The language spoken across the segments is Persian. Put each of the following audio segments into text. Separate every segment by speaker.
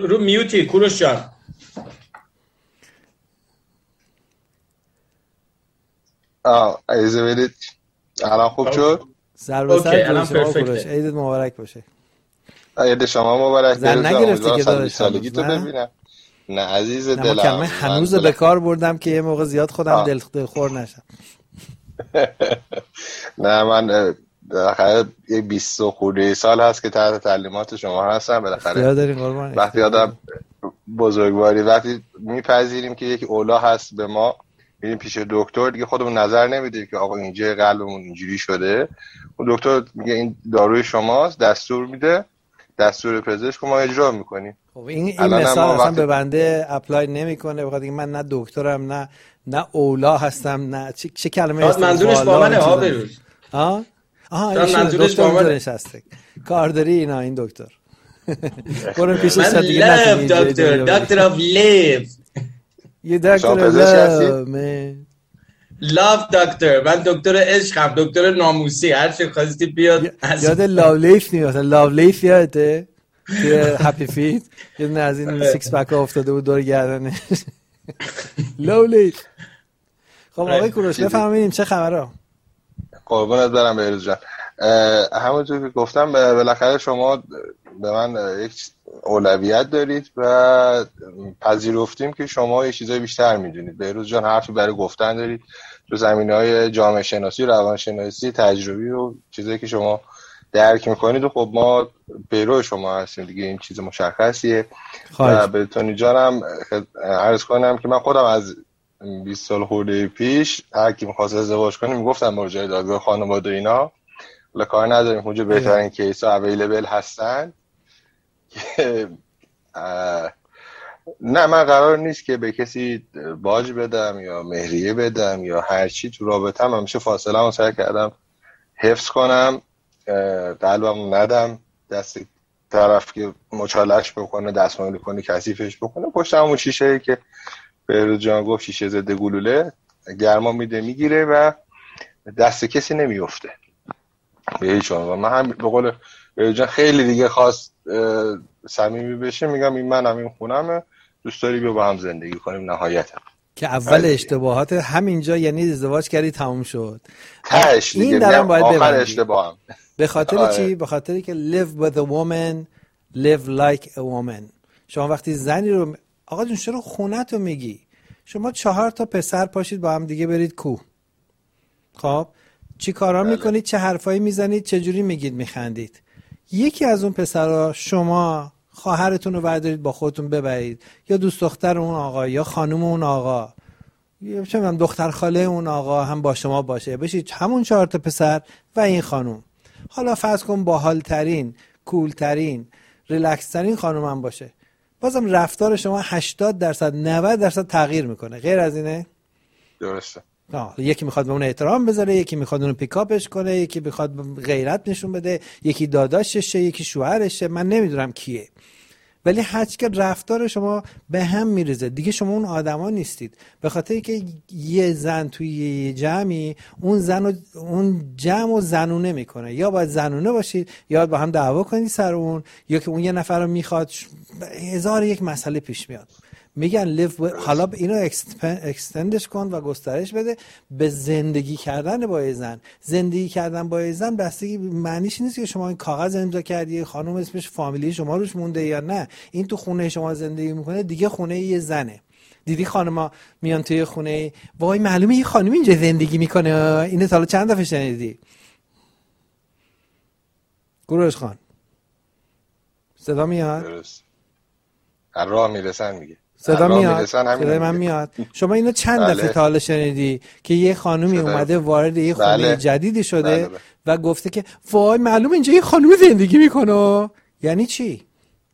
Speaker 1: رو میوتی کوروش جان.
Speaker 2: اجازه بدید الان خوب شد.
Speaker 3: سر به سر جون شما کوروش،
Speaker 1: پرفکته.
Speaker 3: عیدت مبارک باشه.
Speaker 2: عید شما مبارک.
Speaker 3: زن نگرفتی که داداش
Speaker 2: 120 سالگی
Speaker 3: هنوز
Speaker 2: تو
Speaker 3: نه؟
Speaker 2: ببینم. نه عزیز
Speaker 3: نه ما
Speaker 2: دلم،
Speaker 3: کلمه هنوز به کار بردم که یه موقع زیاد خودم دلخور نشم.
Speaker 2: نه من بالاخره یه 20 خورده سال هست که تحت تعلیمات شما هستم. بالاخره وقتی آدم بزرگواری، وقتی میپذیریم که یک اولا هست به ما، میریم پیش دکتر، دیگه خودمون نظر نمیدیم که آقا اینجا قلبمون اینجوری شده. اون دکتر میگه این داروی شماست، دستور میده، دستور پزشک ما اجرا میکنیم.
Speaker 3: خب این مثال اصلا به بنده اپلای نمیکنه، بخاطر اینکه من نه دکترم نه اولا هستم، نه چه کلمه است.
Speaker 1: منظورش با منه ها بروز.
Speaker 3: منظورش با منه نشسته کارداری اینا این دکتر. برو پیش شد دیگه
Speaker 1: نتونی دکتر اف لیف.
Speaker 3: یه دکتر
Speaker 1: لاف دکتر. من دکتر عشقم، دکتر ناموسی، هر چی خواستی بیاد.
Speaker 3: یاد لاو لیف نیست. لاو لیف یادته که هپی فیت یه دونه از این سیکس پک افتاده بود دور گردنش. لاو لیف. خب آقای کوروش بفرمایید چه خبره؟
Speaker 2: قربونت برم بهروز جان. همونطور که گفتم بالاخره شما به من یک اولویت دارید و پذیرفتیم که شما یه چیزای بیشتر میدونید. بهروز جان حرفی برای گفتن دارید تو زمینه‌های جامعه شناسی، روانشناسی، تجربی و چیزایی که شما درک میکنید و خب ما پیرو شما هستیم دیگه، این چیز مشخصیه. و به تونی جانم عرض کنم که من خودم از 20 سال خورده پیش هر کی می‌خواست ازدواج کنه میگفتم مراجعه دادگاه خانواده اینا، ولی کار نداریم اونجا بهترین کیس‌ها اویلیبل هستن. نه من قرار نیست که به کسی باج بدم یا مهریه بدم یا هر چی تو رابطه‌ام. همیشه فاصله‌مو سعی کردم حفظ کنم، قلبمو ندم دست طرف که مچالش بکنه، دستمالی کنه، کثیفش بکنه. پشت همون شیشه‌ای که بهروز جان گفت شیشه ضد گلوله، گرما میده میگیره و دست کسی نمیفته به هیچ عنوان. من هم به قول بهروز جان خیلی دیگه خواست صمیمی بشه میگم این منم این خونمه، دوست داری بیا با هم زندگی کنیم. نهایتا
Speaker 3: که اول اشتباهات همینجا، یعنی ازدواج کردی تموم شد.
Speaker 2: این درم باید آخر اشتباهم.
Speaker 3: به خاطر چی؟ به خاطری که live with a woman live like a woman. شما وقتی زنی رو آقا جون چرا خونتو میگی؟ شما 4 تا پسر پاشید با هم دیگه برید کوه. خب چی کارا میکنید؟ چه حرفایی میزنید؟ چه جوری میگید میخندید؟ یکی از اون پسرها شما خواهرتون رو بردارید با خودتون ببرید، یا دوست دختر اون آقا یا خانم اون آقا یا چه میدونم دختر خاله اون آقا هم با شما باشه، بشید همون 4 تا پسر و این خانم. حالا فرض کن باحال ترین، کول ترین، ریلکس ترین خانم هم باشه، بازم رفتار شما 80% 90% تغییر میکنه. غیر از اینه؟
Speaker 2: درسته.
Speaker 3: یکی میخواد به اون احترام بذاره، یکی میخواد اون پیکاپش کنه، یکی میخواد غیرت نشون بده، یکی داداششه، یکی شوهرشه، من نمیدونم کیه. ولی هرچی که رفتار شما به هم میریزه دیگه شما اون آدما نیستید. به خاطر که یه زن توی یه جمعی اون جمع رو زنونه میکنه. یا باید زنونه باشید یا با هم دعوا کنید سر اون، یا که اون یه نفر رو میخواد. هزار یک مسئله پیش میاد. میگن حالا اینو اکستندش کن و گسترش بده به زندگی کردن با یه زن. زندگی کردن با یه زن بستگی معنیش نیست که شما این کاغذ امضا کردی خانم اسمش فامیلی شما روش مونده یا نه. این تو خونه شما زندگی میکنه دیگه خونه یه زنه. دیدی خانما میان توی خونه وای معلومه یه خانم اینجا زندگی میکنه. اینو تا حالا چند دفعه شنیدی؟ گروش خان صدا میاد؟
Speaker 2: درست. هر راه میرسن میگه.
Speaker 3: صدا میاد؟ صدای من میاد؟ شما اینو چند دفعه تا حالا شنیدی که یه خانومی اومده وارد یه خونه جدیدی شده و گفته که وای معلومه اینجا یه خانوم زندگی میکنه؟ یعنی چی؟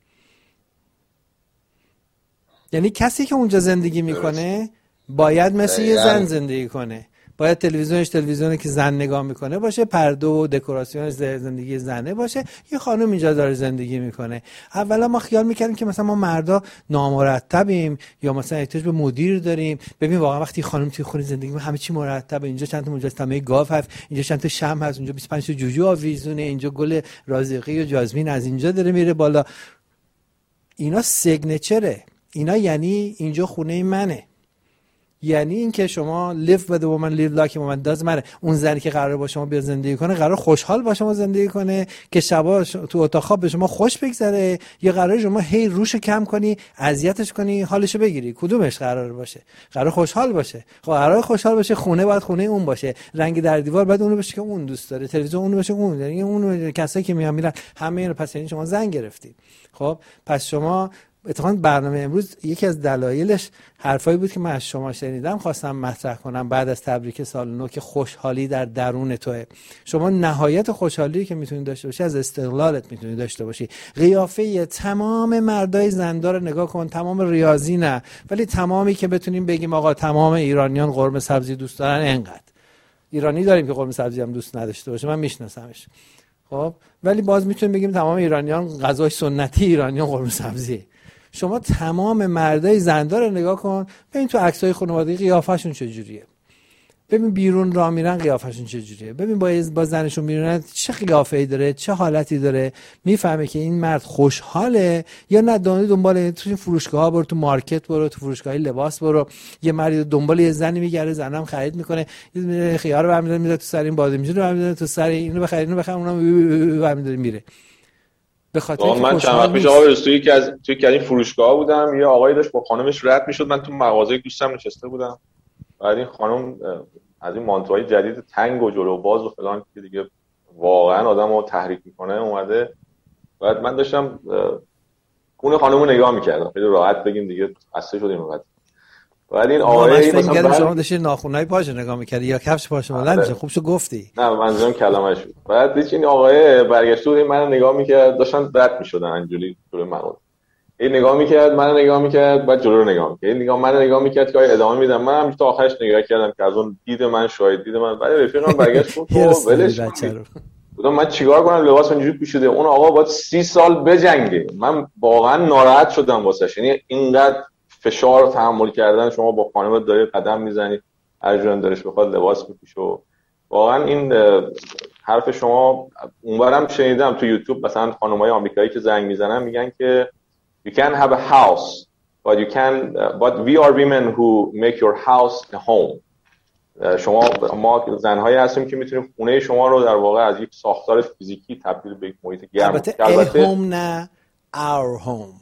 Speaker 3: یعنی کسی که اونجا زندگی میکنه باید مثل یه زن زندگی کنه. باید تلویزیونی که زن نگاه میکنه باشه، پرده و دکوراسیون زندگی زنه باشه. یه خانم اینجا داره زندگی میکنه. اولا ما خیال میکردیم که مثلا ما مردا نامرتبیم یا مثلا احتیاج به مدیر داریم. ببین واقعا وقتی خانم توی خونه زندگی میکنه همه چی مرتبه. اینجا چند تا مجسمه گاو هست، اینجا چند تا شمع هست، اونجا 25 تا جوجو آویزونه، اینجا گل رازقی و جاسمین از اینجا داره میره بالا. اینا سیگنچره، اینا یعنی اینجا خونه منه، یعنی این که شما live with a woman live like a woman does matter. اون زنی که قراره با شما بیاد زندگی کنه قراره خوشحال با شما زندگی کنه که شبا تو اتاق خواب به شما خوش بگذره، یا قراره شما هی روشو کم کنی، اذیتش کنی، حالشو بگیری؟ کدومش قراره باشه؟ قراره خوشحال باشه. خب قراره خوشحال باشه، خونه باید خونه اون باشه، رنگ در دیوار باید اونو باشه که اون دوست داره، تلویزیون اونو باشه اون، یعنی اون کسایی که میرن همه اینا. پس یعنی شما زن گرفتید. خب پس شما اتفاقاً برنامه امروز یکی از دلایلش حرفایی بود که من از شما شنیدم، خواستم مطرح کنم بعد از تبریک سال نو، که خوشحالی در درون توئه. شما نهایت خوشحالی که میتونید داشته باشی از استقلالت میتونید داشته باشی. قیافه تمام مردای زنده رو نگاه کن، تمام ریاضی نه، ولی تمامی که بتونیم بگیم آقا تمام ایرانیان قرمه سبزی دوست دارن. انقدر ایرانی داریم که قرمه سبزی هم دوست نداشته باشه، من میشناسمش. خب ولی باز میتونیم بگیم تمام ایرانیان غذای سنتی ایرانیان قرمه سبزی. شما تمام مردای زنده رو نگاه کن، ببین تو عکسای خانوادگی قیافشون چجوریه، ببین بیرون راه میرن قیافشون چجوریه، ببین با زنشون میرن چه قیافه‌ای داره، چه حالتی داره، میفهمه که این مرد خوشحاله یا نه. دنبال تو فروشگاه‌ها برو، تو مارکت برو، تو فروشگاه لباس برو، یه مرد دنبال یه زنی میگره، زنم خرید میکنه، یه خیار رو برمی‌داره میذاره تو سر این بادمجون رو برمی‌داره تو سر اینو بخرید، اینو بخر، اونم برمی‌داره میره. به خاطر
Speaker 4: من چند وقت پیش آقای توی که این فروشگاه بودم، یه آقایی داشت با خانمش رد میشد، من تو مغازه دوستم نشسته بودم، بعد این خانم از این مانتوهای جدید تنگ و جلو باز و فلان که دیگه واقعا آدمو تحریک میکنه اومده، بعد من داشتم اون خانمو نگاه میکردم، خیلی راحت بگیم دیگه خسته شدیم بعد. بعد این آقای
Speaker 3: مثلا شما داشتید ناخنای پاش نگاه می‌کردی یا کفش پاش بلند میشه؟ خوبشو گفتی.
Speaker 4: نه منظورم کلمه‌اش بود. بعد این آقای برگشته بود منو نگاه می‌کرد، داشتن رد می‌شدن اینجوری جلوی من. این نگاه می‌کرد، منو نگاه می‌کرد، بعد جلو رو نگاه می‌کرد. این منو نگاه می‌کرد که ادامه میدم. من هم تا آخرش نگاه کردم که از اون دید من شاید دید من. بعد رفیقم برگشت گفت تو ولش کن. گفتم من چیکار کنم، لباس اینجوری پوشیده، اون آقا باید 30 سال بجنگه. من واقعا ناراحت شدم واسش. یعنی اینقدر فشار تحمل کردن، شما با خانمت داری قدم میزنی، هر جون دارش بخواد لباس میپوشه. واقعا این حرف شما اونورم شنیدم تو یوتیوب، مثلا خانمای آمریکایی که زنگ میزنن میگن که you can have a house but we are women who make your house a home. ما زنهایی هستیم که میتونیم خونه شما رو در واقع از یک ساختار فیزیکی تبدیل به یک محیط گرم.
Speaker 3: البته a home نه our home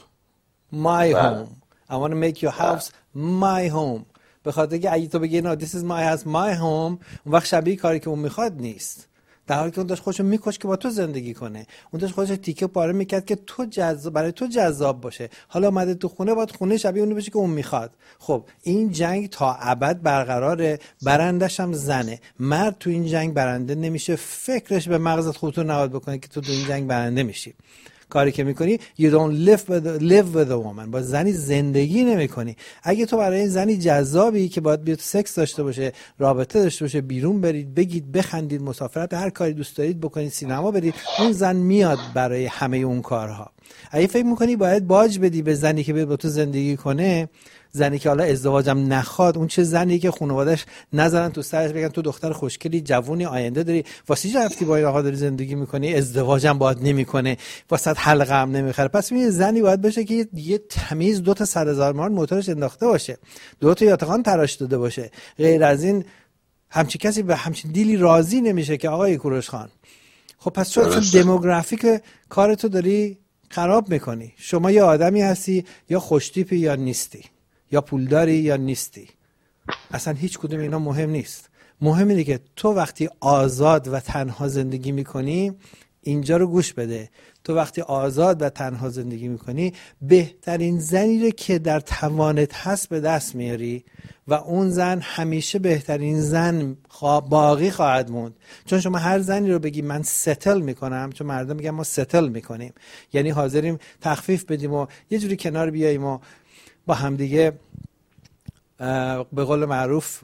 Speaker 3: my home. I want to make your house my home. به خاطر که اگه تو بگی نه this is my house my home، اون وقت شبیه کاری که اون میخواد نیست، در حالی که اون داشت خودشو میکش که با تو زندگی کنه، اون داشت خودشو تیکه پاره میکرد که تو برای تو جذاب باشه. حالا اومده تو خونه، باید خونه شبیه اون بشه که اون میخواد. خب این جنگ تا ابد برقراره، برندش هم زنه. مرد تو این جنگ برنده نمیشه، فکرش به مغزت خودتو نواد بکنه که تو این جنگ برنده میشی. کاری که میکنی you don't live with a woman، با زنی زندگی نمیکنی. اگه تو برای زنی جذابی که باید بیاد سکس داشته باشه، رابطه داشته باشه، بیرون برید، بگید، بخندید، مسافرت، هر کاری دوست دارید بکنید، سینما برید، اون زن میاد برای همه اون کارها. اگه فکر میکنی باید باج بدی به زنی که بیاد با تو زندگی کنه، زنی که حالا ازدواجم نخواد، اون چه زنی که خانواده‌اش نذارن تو سرش بگن تو دختر خوشگلی، جوونی، آینده داری، واسه چی رفتی با این آقا داری زندگی میکنی، ازدواجم باید نمیکنه، واسه حلقه هم نمیخره. پس این زنی باید باشه که یه تمیز 2 تا 100,000 مان موتورش انداخته باشه، 2 تا یاتقان تراش داده باشه. غیر از این همچی کسی به همچین دیلی راضی نمیشه که آقای کوروش خان. خب پس چون دموگرافیک کارتو داری خراب میکنی. شما یه آدمی هستی یا خوشتیپی یا نیستی، یا پولداری یا نیستی، اصلا هیچ کدوم اینا مهم نیست. مهم اینه که تو وقتی آزاد و تنها زندگی میکنی، اینجا رو گوش بده، تو وقتی آزاد و تنها زندگی میکنی بهترین زنی رو که در توانت هست به دست میاری و اون زن همیشه بهترین زن باقی خواهد موند. چون شما هر زنی رو بگی من ستل میکنم، چون مردم میگن ما ستل میکنیم، یعنی حاضریم تخفیف بدیم و یه جوری کنار بیاییم و با همدیگه به قول معروف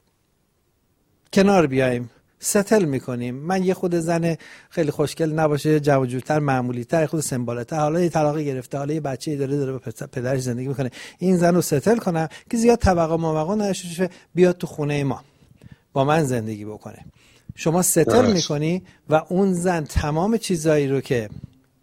Speaker 3: کنار بیاییم، ستل میکنیم. من یه خود زن خیلی خوشگل نباشه، جوجوتر، معمولی‌تر، خود سمبال‌تر، حالا یه طلاق گرفته، حالا یه بچه‌ای داره با پدرش زندگی میکنه، این زن رو ستل کنم که زیاد طبقه مابقا نشه، بیاد تو خونه ما با من زندگی بکنه. شما ستل میکنی و اون زن تمام چیزایی رو که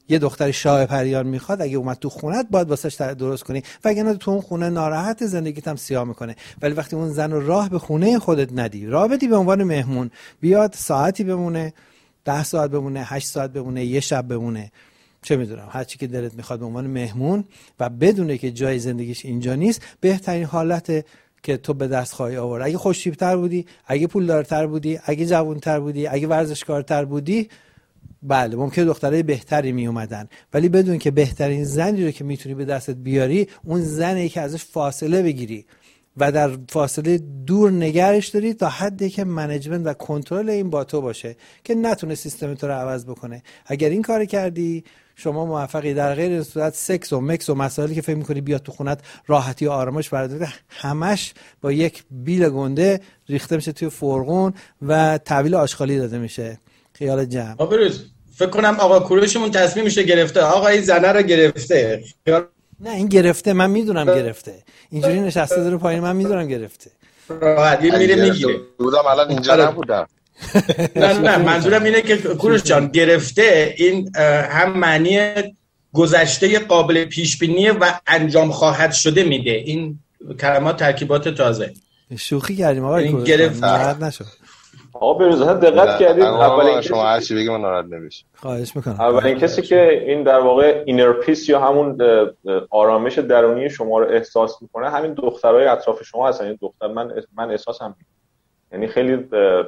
Speaker 3: یه دختر شاه پریان میخواد، اگه اومد تو خونت باید واسش درست کنی، وگرنه تو اون خونه ناراحت، زندگیت هم سیاه میکنه. ولی وقتی اون زن رو راه به خونه خودت ندی، راه بدی به عنوان مهمون، بیاد ساعتی بمونه، 10 ساعت بمونه، 8 ساعت بمونه، یه شب بمونه، چه میدونم، هر چی که دلت میخواد، به عنوان مهمون، و بدونه که جای زندگیش اینجا نیست، بهترین حالت که تو به دست خواهی آورد. اگه خوش‌تیپ‌تر بودی، اگه پولدارتر بودی، اگه جوان‌تر بودی، اگه ورزشکارتر بودی، بله ممکنه دخترای بهتری می اومدن، ولی بدون که بهترین زنی رو که میتونی به دستت بیاری، اون زنی که ازش فاصله بگیری و در فاصله دور نگرش داری تا حدی که منیجمنت و کنترل این با تو باشه که نتونه سیستم تو رو عوض بکنه. اگر این کار کردی شما موفقی. در غیر این صورت سکس و مکس و مسائلی که فکر می‌کنی بیاد تو خونت راحتی و آرامش برات، همش با یک بیل گنده ریخته میشه توی فرغون و تحویل آشغالی داده میشه. خیال جمع.
Speaker 1: بروز فکر کنم آقا کوروشمون تصمیم میشه گرفته، آقا این زنه رو گرفته.
Speaker 3: نه این گرفته، من میدونم گرفته، اینجوری نشسته داره پایین، من میدونم گرفته.
Speaker 1: راحت میره میگیره.
Speaker 2: بودم الان اینجا نبودم.
Speaker 1: نه منظورم اینه که کوروش جان گرفته، این هم معنی گذشته قابل پیش بینی و انجام خواهد شده میده. این کلمات ترکیبات تازه.
Speaker 3: شوخی کردیم آقا کوروش، ناراحت نشو.
Speaker 4: آقا به روزها دقت کردید
Speaker 2: اولین شما هر چی بگید من ناراحت نمیشم.
Speaker 3: خواهش میکنم.
Speaker 4: اولین کسی که این در واقع اینر پیس یا همون آرامش درونی شما رو احساس میکنه همین دخترای اطراف شما هستن. این دختر من احساسم، یعنی خیلی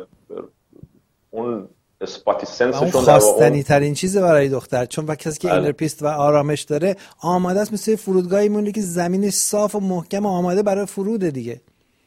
Speaker 4: اون اسپاتی سنسشون در واقع
Speaker 3: خواستنی ترین چیزه برای دختر، چون وقتی کسی که اینر پیس و آرامش داره آماده است، مثل فرودگاهی مونه که زمینش صاف و محکم آماده برای فروده دیگه.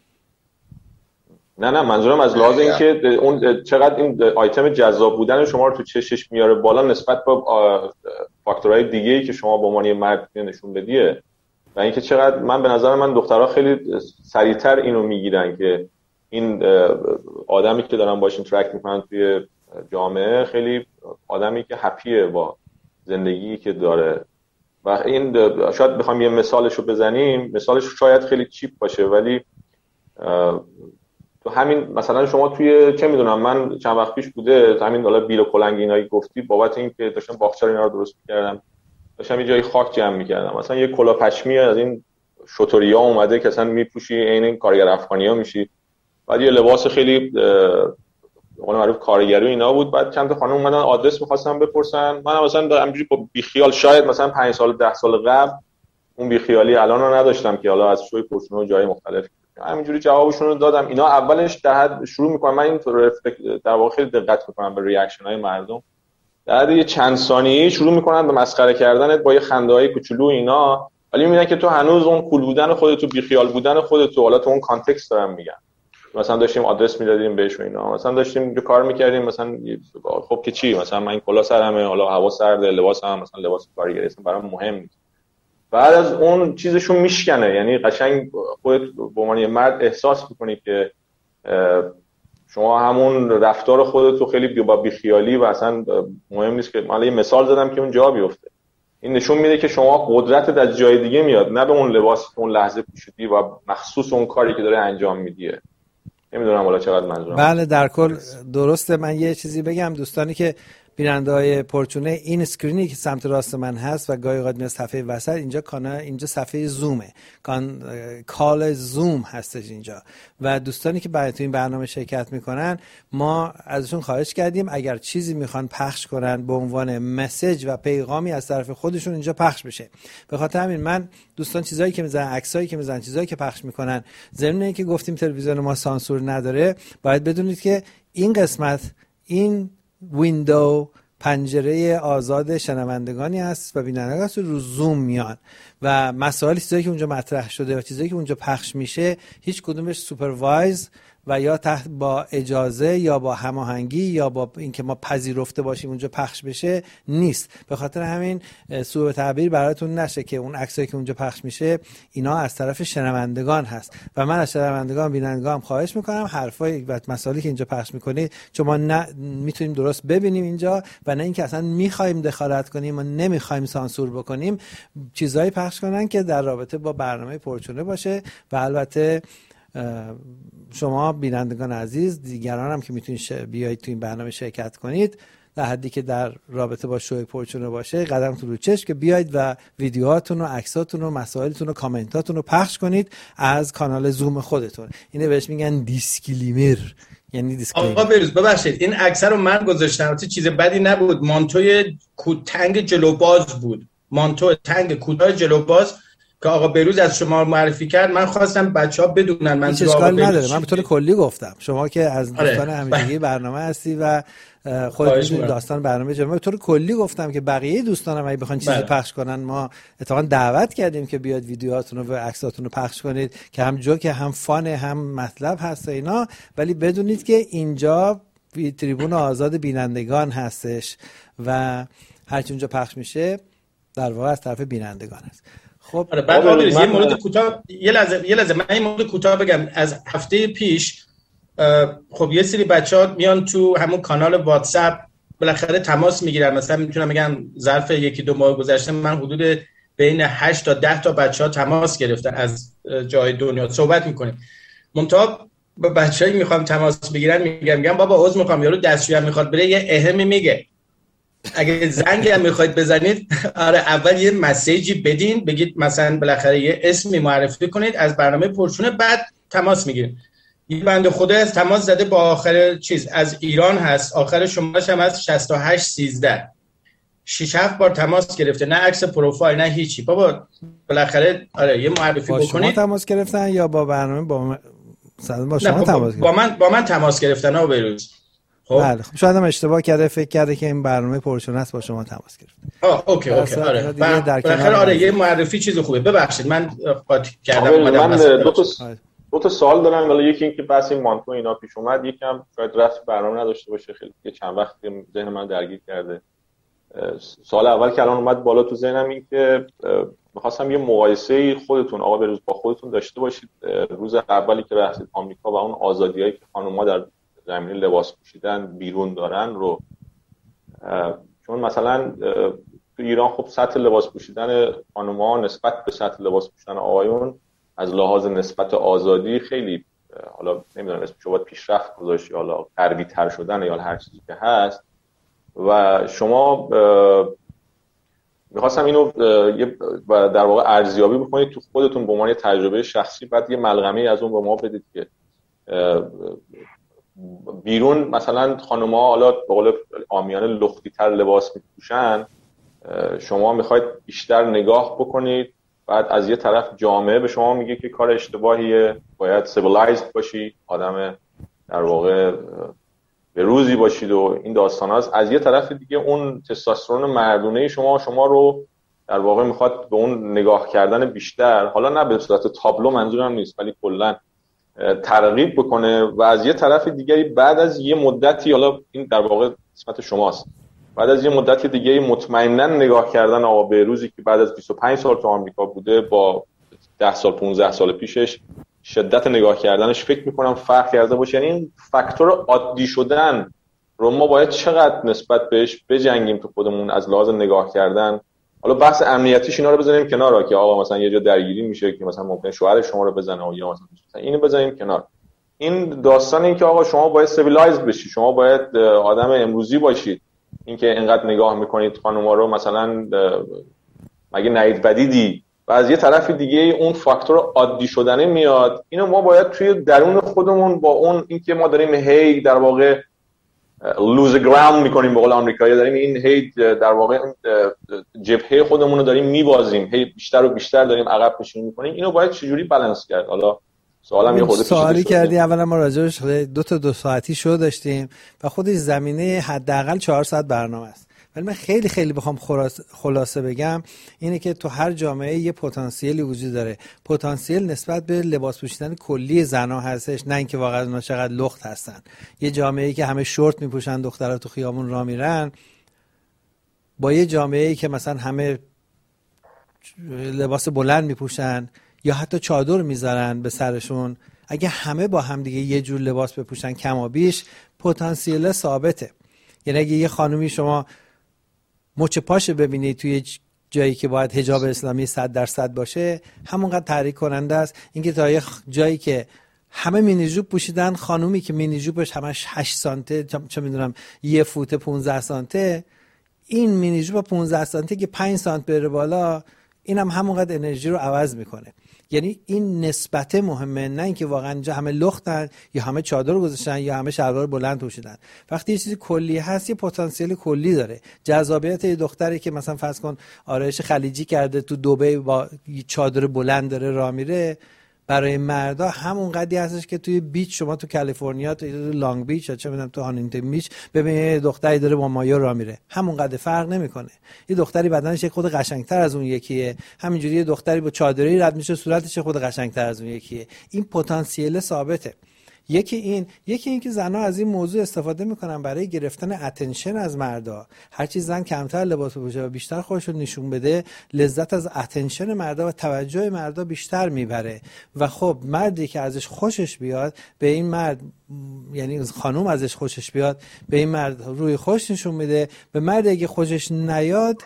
Speaker 4: نه منظورم از لحاظ این که اون چقدر این آیتم جذاب بودن شما رو تو چشش میاره بالا نسبت به فاکتورهای دیگه‌ای که شما به عنوان مرد نشون بدیه، و اینکه چقدر من به نظر من دخترها خیلی سریعتر اینو میگیرن که این آدمی که دارن باهاش اینتراکت میکنن توی جامعه خیلی آدمی که هپیه با زندگی که داره. و این شاید بخوام یه مثالشو بزنیم، مثالش شاید خیلی چیپ باشه، ولی تو همین مثلا شما توی چه میدونم، من چند وقت پیش بوده همین حالا بیل و کلنگ اینایی گفتی، بابت این که داشتم باغچه اینا رو درست می‌کردم، داشتم یه جای خاک جمع می‌کردم، مثلا یه کلاه پشمی از این شتریا اومده که اصلا میپوشی عین این کارگر افغانی‌ها میشی، بعد یه لباس خیلی به قول معروف کارگری اینا بود. بعد چند تا خانم اومدن آدرس می‌خواستن بپرسن، منم مثلا همینجوری با بیخیال شاید مثلا 5 سال 10 سال قبل اون بیخیالی الانو نداشتم که حالا از شوی پرسونو جای مختلف همینجوری جوابشون رو دادم. اینا اولش در حد شروع میکنن، من این در واقع خیلی دقت میکنم به ریاکشن های مردم، در حد یه چند ثانیه‌ای شروع میکنن به مسخره کردنت با یه خنده‌های کوچولو اینا، ولی میبینن که تو هنوز اون کول بودن خودت و بیخیال بودن خودت، حالا تو اون کانتکست دارم میگم، مثلا داشتیم آدرس میدادیم بهش و اینا، مثلا داشتیم یه کار میکردیم، مثلا خب که چی، مثلا من این کلا سرمه، حالا هوا سرده، لباسم مثلا لباس کارگری است، برام مهم نیست. بعد از اون چیزشون میشکنه، یعنی قشنگ خودت به عنوان مرد احساس میکنی که شما همون رفتار خودت رو خیلی با بیخیالی و اصلا مهم نیست که من یه مثال زدم که اون جا بیفته. این نشون میده که شما قدرتت از جای دیگه میاد، نه به اون لباس که اون لحظه پوشیدی و مخصوص اون کاری که داره انجام میدیه. نمیدونم حالا چقدر منظورم.
Speaker 3: بله در کل درسته. من یه چیزی بگم دوستانی که بیننده‌های پرچونه، این اسکرینی که سمت راست من هست و گاهی اوقات میاد صفحه وسط، اینجا کانال، اینجا صفحه زومه، کال زوم هستش اینجا، و دوستانی که برای تو این برنامه شرکت میکنن ما ازشون خواهش کردیم اگر چیزی میخوان پخش کنن به عنوان مسیج و پیغامی از طرف خودشون اینجا پخش بشه. به خاطر همین من دوستان چیزایی که میذارن، عکسایی که میذارن، چیزایی که پخش میکنن، ضمن اینکه گفتیم تلویزیون ما سانسور نداره، باید بدونید که این قسمت، این ویندو، پنجره آزاد شنوندگانی هست و بینندگان هست رو زوم میان و مسائل چیزایی که اونجا مطرح شده و چیزایی که اونجا پخش میشه هیچ کدومش سوپروایز و یا تحت با اجازه یا با هماهنگی یا با اینکه ما پذیرفته باشیم اونجا پخش بشه نیست. به خاطر همین سوء تعبیر براتون نشه که اون عکسایی که اونجا پخش میشه اینا از طرف شنوندگان هست و من از شنوندگان بینندگان خواهش میکنم حرفای و مسائلی که اینجا پخش میکنید چون ما نه میتونیم درست ببینیم اینجا و نه اینکه اصلا میخوایم دخالت کنیم و نمیخوایم سانسور بکنیم، چیزایی پخش کنن که در رابطه با برنامه پرچونه باشه و البته شما بینندگان عزیز، دیگران هم که میتونید بیایید تو این برنامه شرکت کنید، در حدی که در رابطه با شوی پرچونه باشه قدمتون رو چشم که بیاید و ویدیوهاتون و عکساتون و مسائلتون و کامنتاتون رو پخش کنید از کانال زوم خودتون. اینه بهش میگن دیسکلیمر، یعنی دیسکلیمر.
Speaker 1: آقا بروز ببخشید این عکس رو من گذاشتم، چیز بدی نبود، مانتوی تنگ جلو باز بود، مانتو تنگ کوتاه جلو باز که آقا بروز از شما معرفی کرد. من خواستم بچه‌ها بدونن من
Speaker 3: هیچ اشکال نداره، من به طور کلی گفتم، شما که از دوستان همیشگی برنامه هستی و خودت می‌دونی داستان برنامه جمعه، به طور کلی گفتم که بقیه دوستانم اگه بخوان چیزی پخش کنن ما اتفاقا دعوت کردیم که بیاد ویدیوهاتون و عکساتون رو پخش کنید که هم جوک هم فان هم مطلب هست اینا، ولی بدونید که اینجا تریبون آزاد بینندگان هستش و هر چی اونجا پخش میشه در واقع از طرف بینندگان است. خب
Speaker 1: بعد یه مورد کوتاه، یه لحظه من این مورد کوتاه بگم. از هفته پیش خب یه سری بچه‌ها میان تو همون کانال واتساپ بالاخره تماس میگیرن، مثلا میتونم بگم ظرف 1-2 ماه گذشته من حدود بین 8 تا 10 تا بچه‌ها تماس گرفتن از جای دنیا، صحبت میکنیم. منتها با بچه‌ای میخوام تماس بگیرن میگم بابا عذر میخوام، یارو دستشویی هم میخواد بره یه اهمی میگه، اگه زنگ هم میخواید بزنید آره اول یه مسیجی بدین، بگید مثلا بالاخره یه اسمی معرفی کنید از برنامه پرچونه، بعد تماس میگیرید. یه بنده خدا از تماس زده با آخر چیز از ایران هست، آخر شمارش هم از 6813 6-7 بار تماس گرفته، نه عکس پروفایل نه هیچی. بابا بالاخره آره یه معرفی بکنید.
Speaker 3: با شما تماس گرفتن یا با برنامه با شما تماس
Speaker 1: گرفتن؟ با من تماس گرفتن ها بروز.
Speaker 3: بله خب شاید هم اشتباه کرده، فکر کرده که این برنامه پرچونه است با شما تماس گرفت.
Speaker 1: اوکی آره بالاخره آره یه معرفی چیز خوبه. ببخشید من قاطی کردم.
Speaker 4: من دو تا سوال دارم، ولی یکی این که بحث این مانتو اینا پیش اومد، یکم شاید رفت برنامه نداشته باشه، خیلی چند وقت ذهن من درگیر کرده. سوال اول که الان اومد بالا تو ذهنم این که می‌خواستم یه مقایسه خودتون آقا بروز با خودتون داشته باشید روز اولی که رفتید آمریکا و اون آزادیایی که خانم‌ها در زمینه لباس پوشیدن بیرون دارن رو، چون مثلا تو ایران خب سطح لباس پوشیدن خانم‌ها نسبت به سطح لباس پوشیدن آقایون از لحاظ نسبت آزادی خیلی، حالا نمیدونم اسمش باید پیشرفت گذاشت یا حالا غربی تر شدن یا هر چیزی که هست. و شما میخواستم اینو در واقع ارزیابی بکنید تو خودتون به عنوان تجربه شخصی، بعد یه ملغمه از اون به ما بدید که بیرون مثلا خانم‌ها حالا به قول عامیانه لختی‌تر لباس میپوشن، شما میخواید بیشتر نگاه بکنید، بعد از یه طرف جامعه به شما میگه که کار اشتباهیه، باید سیویلایزد باشی، آدم در واقع به روزی باشید و این داستان هست. از یه طرف دیگه اون تستوسترون مردونه شما رو در واقع میخواد به اون نگاه کردن بیشتر، حالا نه به صورت تابلو منظورم نیست، ولی کلا ترغیب بکنه. و از یه طرف دیگه بعد از یه مدتی، حالا این در واقع قسمت شماست، بعد از یه مدت دیگه مطمئنا نگاه کردن آقا بهروزی که بعد از 25 سال تو آمریکا بوده با 10 سال 15 سال پیشش، شدت نگاه کردنش فکر میکنم فرق کرده باشه. یعنی این فاکتور عادی شدن رو ما باید چقدر نسبت بهش بجنگیم تو خودمون از لحاظ نگاه کردن. حالا بحث امنیتیش اینا رو بزنیم کنار که آقا مثلا یه جا درگیری میشه که مثلا ممکنه شوهر شما رو بزنه یا مثلا اینو بزنیم کنار. این داستان این که آقا شما باید سیویلایزد بشید، شما باید آدم امروزی باشید. اینکه اینقدر نگاه میکنید خانوما رو مثلا مگه نهید بدیدی، و از یه طرف دیگه اون فاکتور عادی شدنه میاد. اینو ما باید توی درون خودمون با اون اینکه ما داریم هی در واقع لوز گراوند میکنیم به قول آمریکایی، داریم این هی در واقع جبهه خودمون رو داریم میبازیم، هی بیشتر و بیشتر داریم عقب نشینی میکنیم. اینو باید چجوری بالانس کرد؟ حالا سوالم یه خورده
Speaker 3: سوالی کردی. اولا ما راجعش 2 ساعتی شو داشتیم و خودش زمینه حداقل 4 ساعت برنامه است، ولی من خیلی بخوام خلاصه بگم اینه که تو هر جامعه یه پتانسیلی وجود داره. پتانسیل نسبت به لباس پوشیدن کلی زنا هستش، نه اینکه واقعا اونا چقدر لخت هستن. یه جامعه‌ای که همه شورت میپوشن، دخترها تو خیابون راه میرن، با یه جامعه‌ای که مثلا همه لباس بلند میپوشن یا حتی چادر میذارن به سرشون، اگه همه با هم دیگه یه جور لباس بپوشن کم و بیش، پتانسیل ثابته. یعنی اگه یه خانومی شما مچ پاش ببینید توی جایی که باید حجاب اسلامی 100% باشه، همونقدر تحریک کننده است. اینکه تا یه جایی که همه مینی جوب پوشیدن، خانومی که مینی جوبش همش 8 سانته، چه میدونم 1 فوت 15 سانته، این مینی جوب 15 سانته که 5 سانت بره بالا، اینم همونقدر انرژی رو عوض میکنه. یعنی این نسبت مهمه، نه اینکه واقعا اینجا همه لختن یا همه چادر رو گذاشتن یا همه شلوار بلند پوشیدن. وقتی یه چیزی کلی هست، یه پتانسیل کلی داره. جذابیت یه دختری که مثلا فرض کن آرایش خلیجی کرده تو دبی با چادر بلند داره راه میره، برای مردا همون قدری هستش که توی بیچ، شما تو کالیفرنیا تو لانگ بیچ یا چه میدونم تو هانینگتون بیچ ببینید دختری داره با مایو راه میره، همون قدر فرق نمیکنه. یه دختری بدنش یک خود قشنگتر از اون یکیه، همینجوری یه دختری با چادری رد میشه صورتش خود قشنگتر از اون یکیه. این پتانسیل ثابته. یکی این که زنها از این موضوع استفاده میکنن برای گرفتن اتنشن از مردا. هرچی زن کمتر لباس بپوشه و بیشتر خودش رو نشون بده، لذت از اتنشن مردا و توجه مردا بیشتر میبره. و خب مردی که ازش خوشش بیاد، به این مرد، یعنی خانوم ازش خوشش بیاد، به این مرد روی خوش نشون میده. به مردی که خوشش نیاد،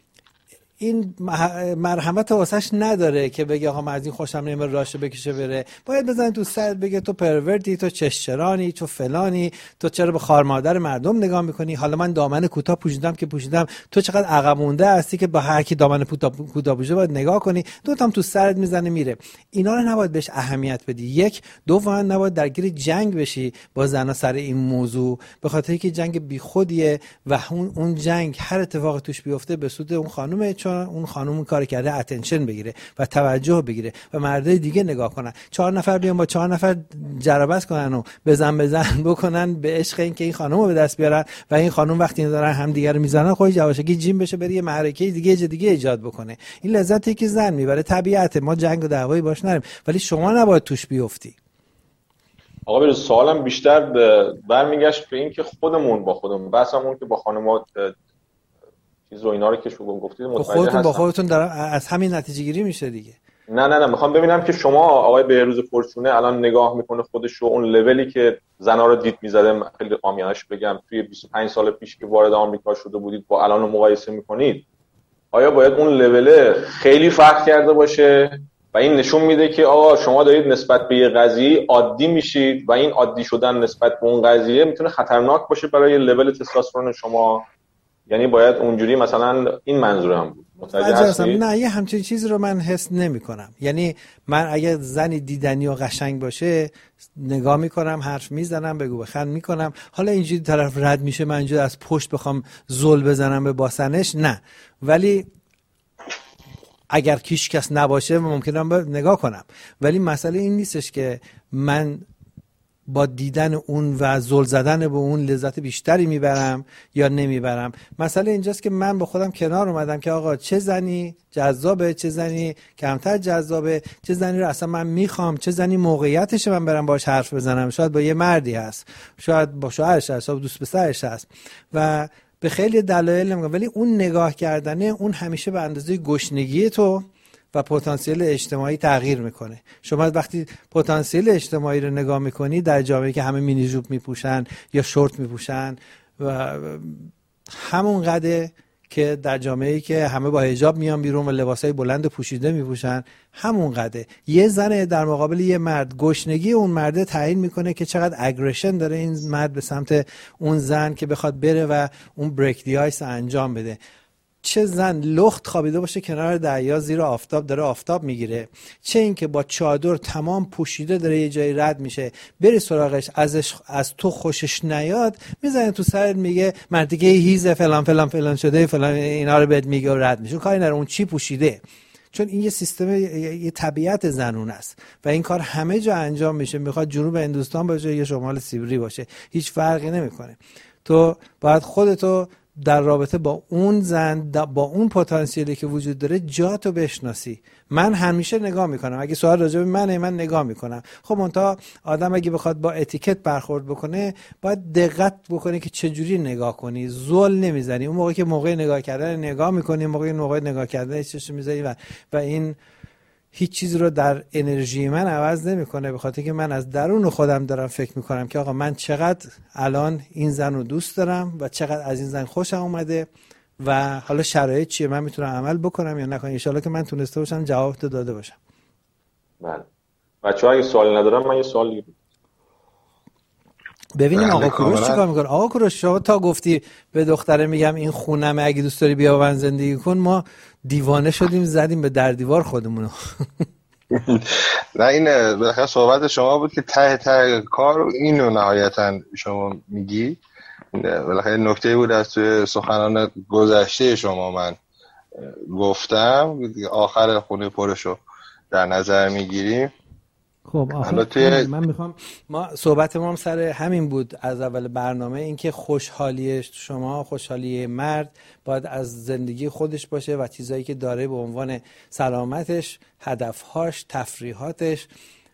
Speaker 3: این مرحمت واسش نداره که بگه آقا من از این خوشم نمیاد راشه بکشه بره. باید بزنه تو سرت بگه تو پروردی، تو چشچرانی، تو فلانی، تو چرا به خار مادر مردم نگاه میکنی؟ حالا من دامن کوتاه پوشیدم که پوشیدم، تو چقدر عقب مونده هستی که با هر کی دامن کوتاه پوشه باید نگاه کنی. دو تام تو سرت میزنه میره. اینا رو نباید بهش اهمیت بدی. یک، دوما نباید درگیر جنگ بشی با زنا سر این موضوع، به خاطر اینکه جنگ بیخودیه و اون جنگ هر اتفاقی توش بیفته به سود اون خانومه، چون اون خانوم کار کرده اتنشن بگیره و توجه بگیره و مردای دیگه نگاه کنن. 4 نفر بیان با 4 نفر جرابست کنن و بزن بکنن به عشق این که این خانومو به دست بیارن و این خانوم وقتی دارن هم دیگه رو میزنن خودش یواشکی جیم بشه بره یه معرکه دیگه ایجاد بکنه. این لذتی که زن میبره طبیعته، ما جنگ و دعوایی باش نریم، ولی شما نباید توش بیفتی.
Speaker 4: آقا بر سوالم بیشتر برمیگشت به این که خودمون با خودمون، بحثمون که با خانم‌ها چیز و اینا رو که شما گفتید متوجه هستم.
Speaker 3: با خودتون دارم از همین نتیجه گیری میشه دیگه.
Speaker 4: نه میخوام ببینم که شما آقای بهروز پرچونه الان نگاه میکنه خودش رو اون لولی که زنا رو دید میزده، خیلی عامیانش بگم توی 25 سال پیش که وارد آمریکا شده بودید با الان رو مقایسه میکنید، آیا باید اون لول خیلی فرق کرده باشه و این نشون میده که آقا شما دارید نسبت به یه قضیه عادی میشید و این عادی شدن نسبت به اون قضیه میتونه خطرناک باشه برای لول تستوسترون شما؟ یعنی باید اونجوری مثلا این منظورم بود.
Speaker 3: نه یه همچین چیزی رو من حس نمی کنم. یعنی من اگه زنی دیدنی و قشنگ باشه نگاه میکنم، حرف میزنم، بگو بخند میکنم. حالا اینجوری طرف رد میشه من اینجوری از پشت بخوام زل بزنم به باسنش، نه. ولی اگر کیش کس نباشه ممکنه نگاه کنم. ولی مسئله این نیستش که من با دیدن اون و زل زدن به اون لذت بیشتری میبرم یا نمیبرم. مسئله اینجاست که من با خودم کنار اومدم که آقا چه زنی جذابه، چه زنی کمتر جذابه، چه زنی رو اصلا من میخوام، چه زنی موقعیتشه من برم باش حرف بزنم. شاید با یه مردی هست، شاید با شوهرش هست، شاید دوست پسرش هست و به خیلی دلایل نمیگم. ولی اون نگاه کردنه اون همیشه به اندازه گشنگی تو و پتانسیل اجتماعی تغییر میکنه. شما وقتی پتانسیل اجتماعی رو نگاه میکنی در جامعه‌ای که همه مینی جوب میپوشن یا شورت میپوشن و همون قدر که در جامعه‌ای که همه با حجاب میان بیرون و لباسای بلند پوشیده میپوشن، همون قدر یه زن در مقابل یه مرد، گشنگی اون مرد تعیین میکنه که چقدر اگریشن داره این مرد به سمت اون زن که بخواد بره و اون بریک دی آیس انجام بده. چه زن لخت خوابیده باشه کنار دریا زیر آفتاب داره آفتاب میگیره، چه این که با چادر تمام پوشیده داره یه جایی رد میشه، بری سراغش از تو خوشش نیاد میزنه تو سرت میگه مردیگه هیزه فلان فلان فلان شده فلان، اینا رو بهت میگه و رد میشه. کاری نداره اون چی پوشیده، چون این یه سیستم، یه طبیعت زنون است و این کار همه جا انجام میشه. میخواد جنوب هندوستان باشه یا شمال سیبری باشه، هیچ فرقی نمیکنه. تو باید خودتو در رابطه با اون زن، با اون پتانسیلی که وجود داره جاتو بشناسی. من همیشه نگاه میکنم، اگه سوال راجع به من نگاه میکنم. خب منتها آدم اگه بخواد با اتیکت برخورد بکنه باید دقت بکنه که چجوری نگاه کنی. زل نمیزنی اون موقع که موقع نگاه کردن نگاه میکنی، موقع نگاه کردن چشم میذاری و این هیچ چیز رو در انرژی من عوض نمیکنه، به خاطر که من از درون خودم دارم فکر میکنم که آقا من چقدر الان این زن رو دوست دارم و چقدر از این زن خوشم اومده و حالا شرایط چیه، من میتونم عمل بکنم یا نکنم. ان شاءالله که من تونسته باشم جواب داده باشم.
Speaker 4: بله. بچه‌ها اگه سوالی ندارن من یه سوالی
Speaker 3: ببینیم آقا کوروش چیکار میکنه. آقا کوروش شما تا گفتی به دختره میگم این خونمه اگه دوست داری بیا با من زندگی کن، ما دیوانه شدیم زدیم به در دیوار خودمونو.
Speaker 2: نه این بالاخره صحبت شما بود که ته کار اینو نهایتا شما میگی. بالاخره نکته بود از توی سخنان گذشته شما من گفتم آخر خونه پرشو در نظر میگیریم.
Speaker 3: خب آخه من میخوام ما صحبت ما هم سر همین بود از اول برنامه، اینکه خوشحالی شما، خوشحالی مرد باید از زندگی خودش باشه و چیزایی که داره به عنوان سلامتش، هدفهاش، تفریحاتش،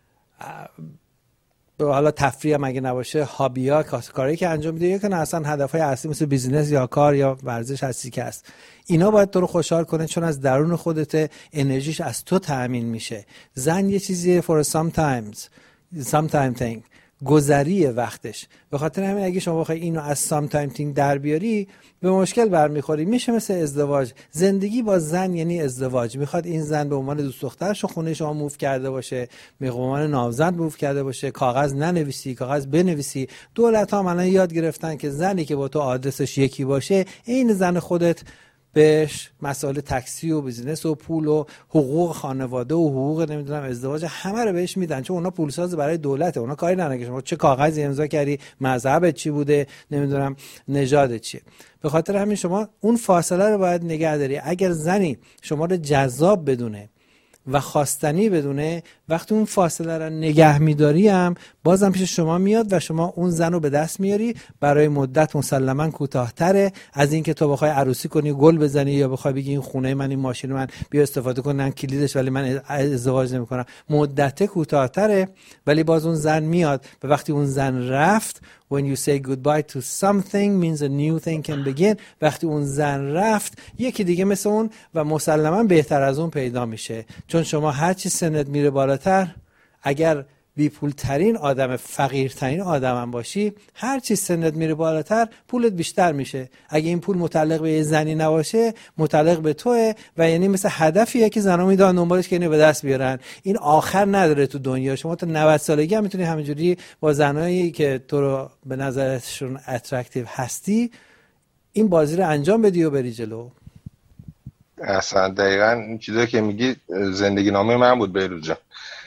Speaker 3: حالا تفریح هم اگه نباشه هابی‌ها، کاری که انجام میده، یا که اصلا هدفهای اصلی مثل بیزینس یا کار یا ورزش هستی که هست، اینا باید تو رو خوشحال کنه چون از درون خودت انرژیش از تو تأمین میشه. زن یه چیزیه for sometime thing، گذریه وقتش. به خاطر همین اگه شما بخوای اینو از sometime thing در بیاری به مشکل برمیخوری. میشه مثل ازدواج، زندگی با زن یعنی ازدواج. میخواد این زن به عنوان دوست دخترش خونه شما موو کرده باشه، به عنوان ناوزن موو کرده باشه، کاغذ ننویسی، کاغذ بنویسی. دولت ها الان یاد گرفتن که زنی که با تو آدرسش یکی باشه این زن خودت بهش مسائل تاکسی و بیزینس و پول و حقوق خانواده و حقوق نمیدونم ازدواج همه رو بهش میدن، چون اونا پولساز برای دولته. اونا کاری ندارن که شما چه کاغذی امضا کردی، مذهبت چی بوده، نمیدونم نژادت چیه. به خاطر همین شما اون فاصله رو باید نگه داری. اگر زنی شما رو جذاب بدونه و خواستنی بدونه، وقتی اون فاصله رو نگه میداری هم بازم پیش شما میاد و شما اون زن رو به دست میاری. برای مدت مسلما کوتاه‌تره از اینکه تو بخوای عروسی کنی گل بزنی یا بخوای بگی این خونه من، این ماشین من، بیا استفاده کن، من کلیدش ولی من ازدواج نمی‌کنم. مدت کوتاه‌تره ولی باز اون زن میاد و وقتی اون زن رفت، when you say goodbye to something means a new thing can begin. وقتی اون زن رفت یکی دیگه مثل اون و مسلما بهتر از اون پیدا میشه. چون شما هر چی سنت میره بالاتر، اگر بی پول ترین آدم، فقیرترین آدم هم باشی، هر چی سنت میره بالاتر پولت بیشتر میشه. اگه این پول متعلق به یه زنی نباشه متعلق به توه و یعنی مثل هدفیه که زنا میدونن دنبالش که اینو به دست بیارن. این آخر نداره تو دنیا. شما تا 90 سالگی هم میتونی همینجوری با زنایی که تو رو به نظرشون اترکتیو هستی این بازی رو انجام بدی و بری جلو.
Speaker 2: اصلا دقیقاً این چیزایی که میگی زندگی نامه من بود بهروز جان.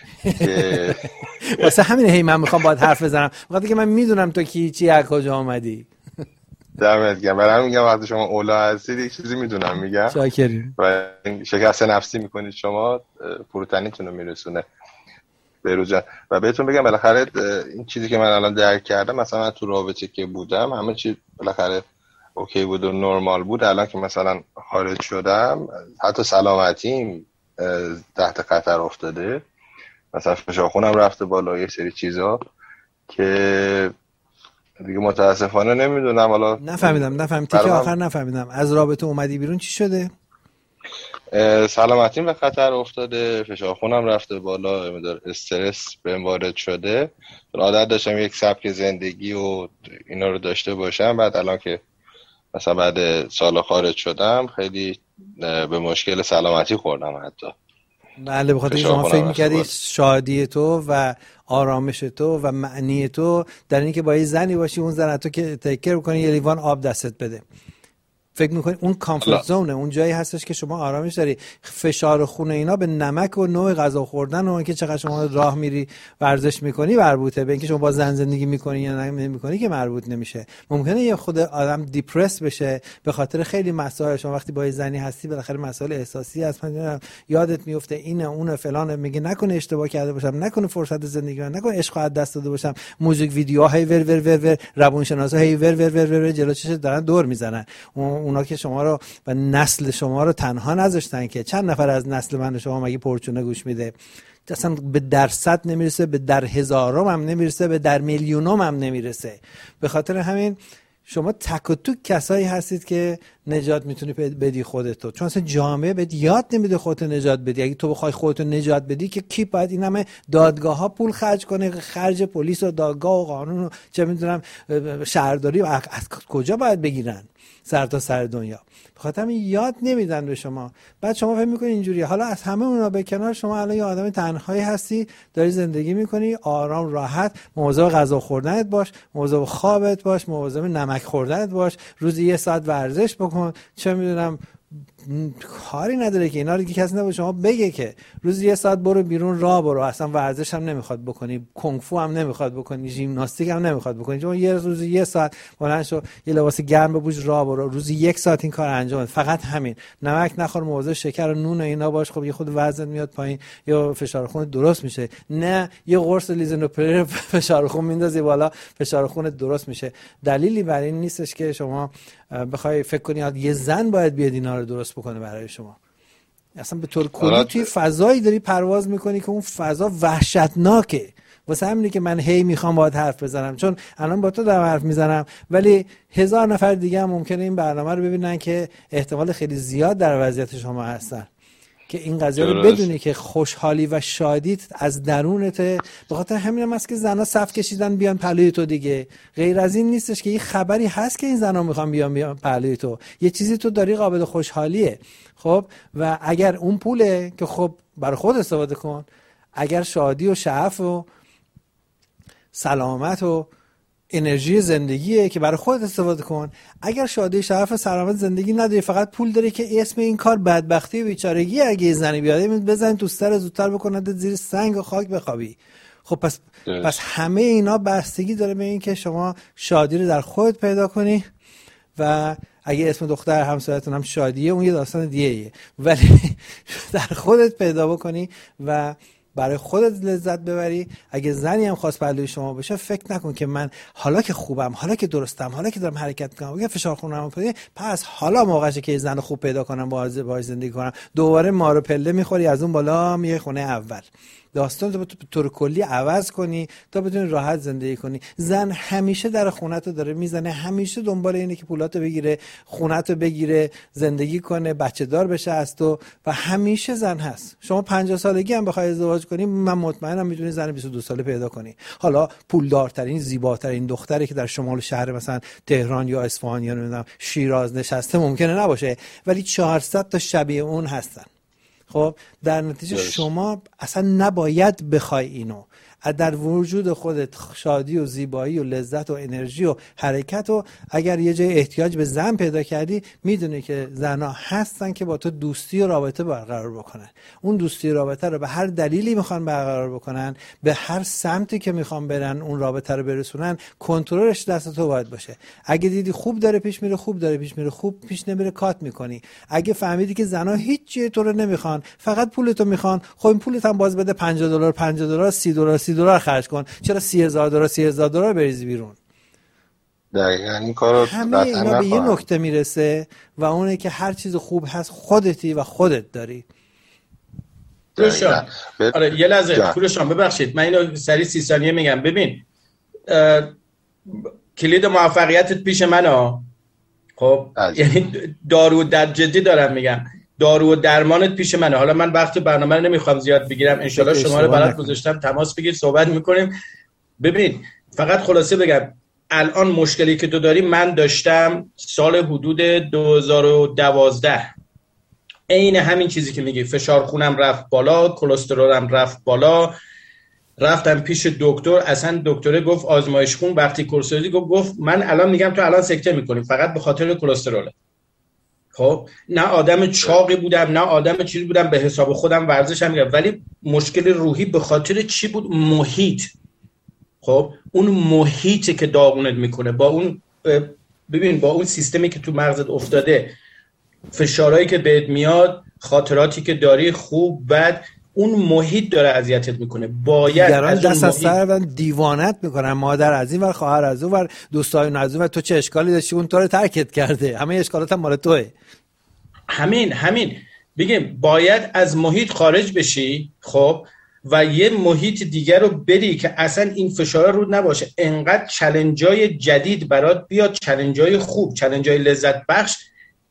Speaker 3: واسه همین هی من میخوام باید حرف بزنم، وقتی که من میدونم تو کی، چی، از کجا اومدی.
Speaker 2: دمت گرم. برام میگم وقتی شما اولا هستید یک چیزی میدونم میگم.
Speaker 3: شاکریم.
Speaker 2: و شکست نفسی میکنید شما فروتنیتون رو میرسونه بهروز جان. و بهتون بگم بالاخره این چیزی که من الان درک کردم، مثلا من تو رابطه که بودم همه چی بالاخره اوکی بود و نرمال بود. الان که مثلا خارج شدم حتی سلامتیم تحت خطر افتاده. مثلا فشار خونم رفته بالا، یه سری چیزا که دیگه متاسفانه نمیدونم. حالا
Speaker 3: نفهمیدم تیکه آخر نفهمیدم. از رابطه اومدی بیرون چی شده؟
Speaker 2: سلامتیم به خطر افتاده، فشار خونم رفته بالا، مقدار استرس بهم وارد شده. عادت داشتم یک سبک زندگی و اینا رو داشته باشم. بعد الان که مثلا بعد سال خارج شدم خیلی به مشکل سلامتی خوردم حتی.
Speaker 3: بله، بخاطر شما فکر می‌کردی شادی تو و آرامش تو و معنی تو در این که با یه زنی باشی، اون زن تو که تکر کنی یه لیوان آب دستت بده. فکر میکنی اون کامفورت زونه، اون جایی هستش که شما آرامش داری. فشار خون اینا به نمک و نوع غذا خوردن و اینکه چقدر شما راه میری ورزش میکنی مربوطه. به اینکه شما با زن زندگی میکنی یا نمیکنی که مربوط نمیشه. ممکنه یه خود آدم دیپرس بشه به خاطر خیلی مسائل. شما وقتی با یه زنی هستی بالاخره مسائل احساسی هست، یادت میفته اینه اون فلان، میگه نکنه اشتباه کرده باشم، نکنه فرصت زندگی من، نکنه عشق از دست داده باشم. موزیک ویدیوها هی ور ور ور ور، روانشناسا هی ور ور ور ور جلوی چشت دارن دور میزنن. اونا که شما رو و نسل شما رو تنها نذاشتن که چند نفر از نسل من شما مگه پرچونه گوش میده؟ اصلا به درصد نمیرسه، به در هزارم هم نمیرسه، به در میلیونم هم نمیرسه. به خاطر همین شما تک و توک کسایی هستید که نجات میتونی بدی خودتو، چون اصلا جامعه بهت یاد نمیده خودت نجات بدی. اگه تو بخوای خودت نجات بدی که کی باید این همه دادگاه ها پول خرج کنه، خرج پلیس و دادگاه و قانون و چه میدونم شهرداری از کجا باید بگیرن سر تا سر دنیا؟ بخاطر همین یاد نمیدن به شما. بعد شما فکر میکنی اینجوریه. حالا از همه اونا به کنار، شما الان یه آدم تنهایی هستی، داری زندگی میکنی آرام راحت، مواظب غذا خوردنت باش، مواظب خوابت باش، مواظب نمک خوردنت باش، روزی 1 ساعت ورزش بکن، چه میدونم کاری نداره که اینا رو که کسی نباشه شما بگه که روزی 1 ساعت برو بیرون راه برو، اصلا ورزش هم نمیخواد بکنی، کنگ فو هم نمیخواد بکنی، ژیمناستیک هم نمیخواد بکنی، چون روزی 1 ساعت بلند شو یه لباس گرم بپوش راه برو، روزی 1 ساعت این کار انجام بده. فقط همین. نمک نخور، مواظب شکر و نون و اینا باش. خب یه خود وزنت میاد پایین یا فشار خون درست میشه. نه یه قرص لیزنوپریر فشار خون میندازی بالا، فشار خون درست میشه. دلیلی برای این نیستش که شما بخوای فکر کنی یه زن باید بیاد اینا رو درست بکنه برای شما. اصلا به طور کلی توی فضایی داری پرواز میکنی که اون فضا وحشتناکه. واسه همینه که من هی میخوام باهات حرف بزنم، چون الان با تو دارم حرف میزنم ولی 1000 نفر دیگه هم ممکنه این برنامه رو ببینن که احتمال خیلی زیاد در وضعیت شما هستن، که این قضیه رو بدونی که خوشحالی و شادیت از درونته. به خاطر همین هم هست که زنا صف کشیدن بیان پلوی تو دیگه. غیر از این نیستش که یه خبری هست که این زنا میخوان بیان پلوی تو، یه چیزی تو داری قابل خوشحالیه. خب و اگر اون پوله که خب برای خود استفاده کن، اگر شادی و شعف و سلامت و انرژی زندگیه که برای خودت استفاده کن. اگر شادی شرف سلامت زندگی نداری، فقط پول داری که اسم این کار بدبختی و بیچارگی، اگه زنی بیاده بزن تو سر زودتر بکنه زیر سنگ و خاک بخوابی. خب پس همه اینا بستگی داره به این که شما شادی رو در خودت پیدا کنی و اگه اسم دختر همسایتون هم شادیه اون یه داستان دیگه‌ایه، ولی در خودت پیدا بکنی و برای خودت لذت ببری. اگه زنی هم خواست پهلوی شما بشه، فکر نکن که من حالا که خوبم، حالا که درستم، حالا که دارم حرکت میکنم، اگه فشار خونم پایینه، پس حالا موقعشه که زن خوب پیدا کنم باهاش زندگی کنم. دوباره مارو پله میخوری از اون بالا میای خونه اول. داستان تو طور کلی عوض کنی تا بتونی راحت زندگی کنی. زن همیشه در خونه‌تو داره میزنه، همیشه دنبال اینه که پولاتو بگیره، خونه‌تو بگیره، زندگی کنه، بچه دار بشه از تو و همیشه زن هست. شما 50 سالگی هم بخوای ازدواج کنی، من مطمئنم میتونی زن 22 ساله پیدا کنی. حالا پولدارترین، زیباترین دختری که در شمال شهر مثلا تهران یا اصفهان یا نمیدونم شیراز نشسته ممکنه نباشه، ولی 400 تا شبیه اون هستن. خب در نتیجه شما اصلا نباید بخوای اینو. در وجود خودت شادی و زیبایی و لذت و انرژی و حرکت و اگر یه جای احتیاج به زن پیدا کردی، میدونی که زنها هستن که با تو دوستی و رابطه برقرار بکنن. اون دوستی و رابطه رو به هر دلیلی میخوان برقرار بکنن، به هر سمتی که میخوان برن اون رابطه رو برسونن، کنترلش دست تو باید باشه. اگه دیدی خوب داره پیش میره، خوب داره پیش میره، خوب پیش نمیره، کات میکنی. اگه فهمیدی که زنها هیچ چیزی تو رو نمیخوان، فقط پولتو میخوان، خب این پولت هم باز بده، $50 $50 $30 خرج کن. چرا $30,000 بریزی بیرون؟
Speaker 2: دقیقاً این کارو
Speaker 3: همه اینا به یه نکته میرسه و اونه که هر چیز خوب هست خودتی و خودت داری.
Speaker 1: کوروشان آره یه لحظه کوروشان ببخشید من اینو سریع 30 ثانیه میگم. ببین کلید موفقیتت پیش منه. خب یعنی دارو در جدی دارم میگم، دارو و درمانت پیش منه. حالا من وقت برنامه رو نمیخوام زیاد بگیرم، انشالله شما رو برات گذاشتم، تماس بگیر صحبت میکنیم. ببین فقط خلاصه بگم، الان مشکلی که تو داری من داشتم سال حدود 2012. عین همین چیزی که میگی، فشار خونم رفت بالا، کلسترولم رفت بالا، رفتم پیش دکتر، اصلا دکتره گفت آزمایش خون وقتی کورسوزی گفت من الان میگم تو الان سکته میکنی فقط به خاطر کلسترول. خب نه آدم چاقی بودم نه آدم چیزی بودم، به حساب خودم ورزش هم میگم، ولی مشکل روحی به خاطر چی بود؟ محیط. خب اون محیطی که داغونت میکنه، با اون ببین با اون سیستمی که تو مغزت افتاده، فشارهایی که بهت میاد، خاطراتی که داری خوب بد، اون محیط داره اذیتت میکنه. باید از
Speaker 3: دست از سر دیوانت میکنن، مادر از این ور، خواهر از اون ور، دوستای از اون ور، تو چه اشکالی داشتی اون تو رو ترکت کرده، همه اشکالات هم مال توئه. همین
Speaker 1: بگیم باید از محیط خارج بشی. خب و یه محیط دیگر رو بری که اصلا این فشار رود نباشه، انقدر چالنجای جدید برات بیاد، چالنجای خوب، چالنجای لذت بخش.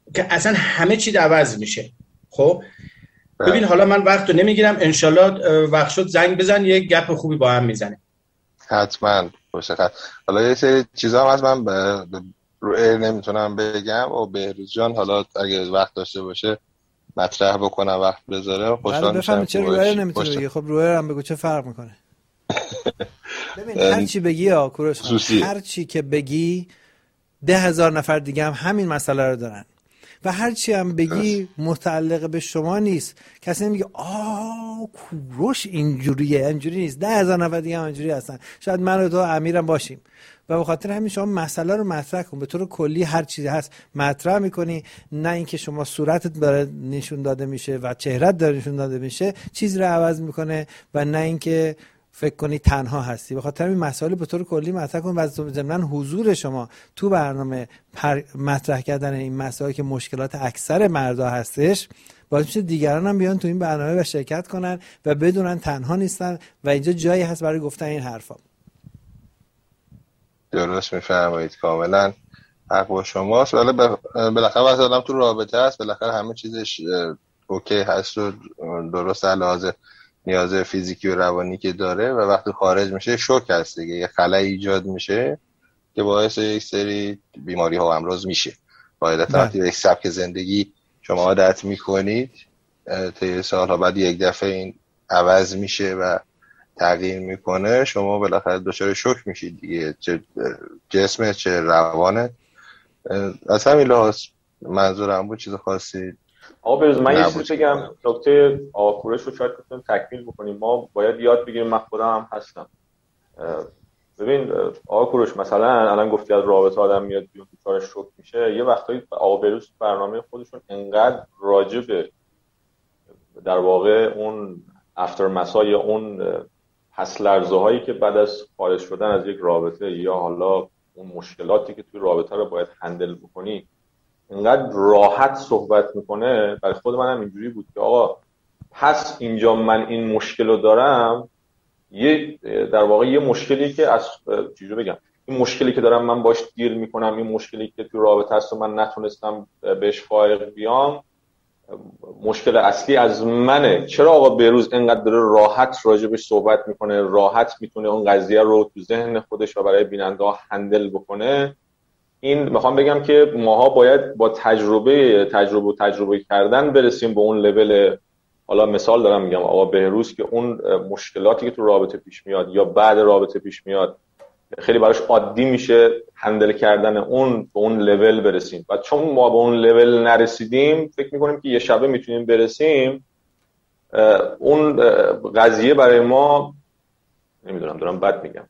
Speaker 1: که اصلا همه چی عوض میشه. خب ببین حالا من وقت رو نمیگیرم، انشالله وقت شد زنگ بزن یه گپ خوبی با هم میزنه.
Speaker 2: حتما باشه. حالا یه سری چیزا هم از من رو ایر نمیتونم بگم و بهروز جان حالا اگه وقت داشته باشه مطرح بکنم وقت بذاره خوشحال میشم.
Speaker 3: چرا رو ایر نمیتونی بگی؟ خب رو ایر هم بگو چه فرق میکنه. ببین هر چی بگی کوروش، هر چی که بگی 10,000 نفر دیگه هم همین مسئله رو دارن و هر چی هم بگی متعلق به شما نیست. کسی نمیگه کوروش اینجوریه، اینجوری نیست. 10,000 نفر دیگه هم اینجوری هستن، شاید من و تو امیرم باشیم و به خاطر همین شما مسئله رو مطرح کن. به طور کلی هر چیزی هست مطرح میکنی، نه اینکه شما صورتت داره نشون داده میشه و چهرت داره نشون داده میشه چیز رو عوض میکنه و نه اینکه فکر کنی تنها هستی. به خاطر این مسائل به طور کلی مطرح کن و ضمن حضور شما تو برنامه مطرح کردن این مسائل که مشکلات اکثر مردا هستش باعث میشه دیگران هم بیان تو این برنامه و شرکت کنن و بدونن تنها نیستن و اینجا جایی هست برای گفتن این حرفا.
Speaker 2: درست میفرمایید، کاملا حق با شماست. ولی بالاخره وقتی آدم تو رابطه هست بالاخره همه چیزش اوکی هست و درست علاوه نیاز فیزیکی و روانی که داره و وقتی خارج میشه شوک هست دیگه، یه خلأ ایجاد میشه که باعث یک سری بیماری ها و امراض میشه. قاعدتا وقتی به یک سبک زندگی شما عادت میکنید طی سالها بعد یک دفعه این عوض میشه و تغییر میکنه، شما بالاخره دچار شوک میشید دیگه، چه جسمت چه روانت. از همین لحاظ منظورم بود. چیز خاصی
Speaker 4: آقا بروز من یه چیزی بگم، نکته آقا کوروش رو شاید بتونیم تکمیل بکنیم. ما باید یاد بگیریم، من خودم هم هستم. ببین آقا کوروش مثلا الان گفتی از رابطه آدم میاد بیرون دچار شوک میشه، یه وقتایی آقا بروز برنامه خودشون انقدر راجع به در واقع اون افتر مسا یا اون پس لرزه هایی که بعد از خارج شدن از یک رابطه یا حالا اون مشکلاتی که توی رابطه رو باید هندل بکنی اینقدر راحت صحبت میکنه. برای خود منم اینجوری بود که آقا پس اینجا من این مشکل رو دارم، یه در واقع یه مشکلی که از چجوری بگم، این مشکلی که دارم من باش دیر میکنم، این مشکلی که توی رابطه هست و من نتونستم بهش فائق بیام، مشکل اصلی از منه. چرا آقا بهروز اینقدر داره راحت راجبش صحبت میکنه، راحت میتونه اون قضیه رو تو ذهن خودش و برای بیننده ها هندل بکنه؟ این میخوام بگم که ماها باید با تجربه کردن برسیم به اون لول. حالا مثال دارم میگم آقا بهروز که اون مشکلاتی که تو رابطه پیش میاد یا بعد رابطه پیش میاد خیلی براش عادی میشه هندل کردن اون، به اون لول برسیم. و چون ما به اون لول نرسیدیم فکر میکنیم که یه شبه میتونیم برسیم، اون قضیه برای ما نمیدونم، دارم بد میگم.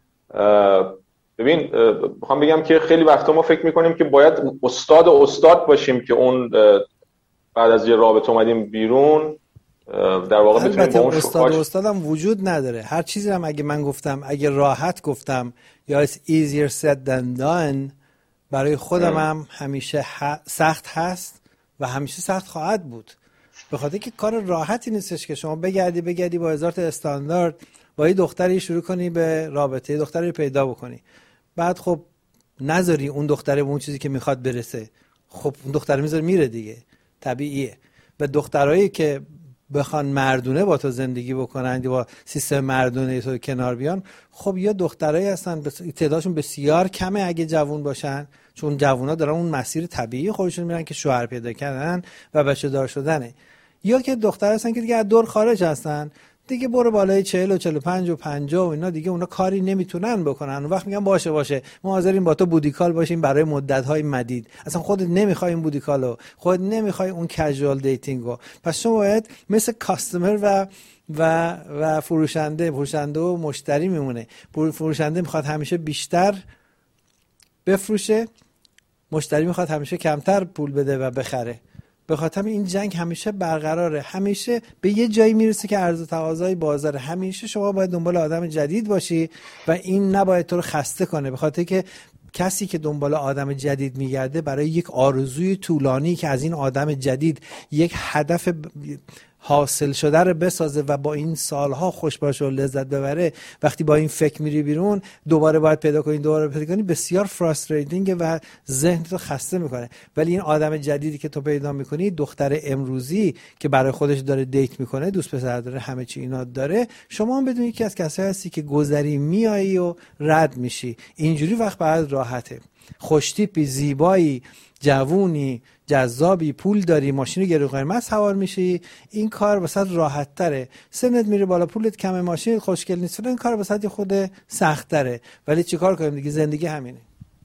Speaker 4: ببین میخوام بگم که خیلی وقتا ما فکر میکنیم که باید استاد باشیم که اون بعد از یه رابطه اومدیم بیرون در واقع بتونیم با اون
Speaker 3: استادم وجود نداره. هر چیزی هم اگه من گفتم، اگه راحت گفتم یا it's easier said than done، برای خودم هم همیشه سخت هست و همیشه سخت خواهد بود، به خاطر که کار راحتی نیستش که شما بگردی با هزار تا استاندارد با یه دختری شروع کنی به رابطه، دختری پیدا بکنی، بعد خب نذاری اون دختره به اون چیزی که میخواد برسه، خب اون دختره میذاره میره دیگه، طبیعیه. و دخترایی که بخوان مردونه با تو زندگی بکنن یا با سیستم مردونه تو کنار بیان، خب یا دخترایی هستن تعدادشون بسیار کمه اگه جوون باشن، چون جوونا دارن اون مسیر طبیعی خودشون میرن که شوهر پیدا کردن و بچه دار شدنه، یا که دختر هستن که دیگه از دور خارج هستن دیگه، برو بالای 40 و 45 و 50 و اینا دیگه اونا کاری نمیتونن بکنن. اون وقت میگن باشه ما حاضریم با تو بودیکال باشیم برای مدت‌های مدید. اصلا خودت نمیخوای این بودیکالو، خودت نمیخوای اون کژوال دیتینگو، پس شما باید مثل کاستمر و فروشنده و مشتری میمونه. فروشنده میخواد همیشه بیشتر بفروشه، مشتری میخواد همیشه کمتر پول بده و بخره. به خاطر این جنگ همیشه برقراره، همیشه به یه جایی میرسه که عرض و تقاضای بازار. همیشه شما باید دنبال آدم جدید باشی و این نباید تو رو خسته کنه، به خاطر که کسی که دنبال آدم جدید میگرده برای یک آرزوی طولانی که از این آدم جدید یک هدف حاصل شده رو بسازه و با این سالها خوش باشه و لذت ببره، وقتی با این فکر میری بیرون دوباره باید پیدا کنی، بسیار فراستریتینگ و ذهن تو خسته میکنه. ولی این آدم جدیدی که تو پیدا میکنی، دختر امروزی که برای خودش داره دیت میکنه، دوست پسر داره، همه چی اینا داره، شما هم بدونی که از کسایی هستی که گذری میایی و رد میشی. اینجوری وقت بعد راحته. خوشتیپی، زیبایی، جوونی، جذابی، پول داری، ماشین گرون قیمت سوار میشی، این کار واسط راحت تره. سنت میره بالا، پولت کمه، ماشین خوشگل نیست، این کار واسط خود سخت تره. ولی چیکار کنیم دیگه، زندگی همینه.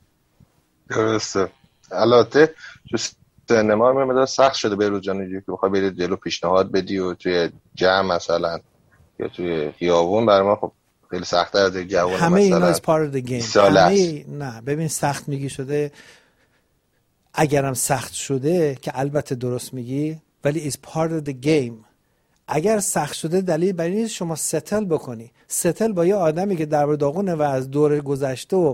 Speaker 2: درسته. البته تو سینما هم مدار سخت شده بهروز جان، اینجوری که بخوای برید جلو پیشنهاد بدی و توی جمع مثلا یا توی خیابون، برای ما خب خیلی سخت‌تر از جوون مثلا.
Speaker 3: همه اینا is part of the game. نه ببین سخت میگی شده، اگرم سخت شده که البته درست میگی، ولی is part of the game. اگر سخت شده دلیل بر این شما ستل بکنی. ستل با یه آدمی که در داغونه و از دور گذشته و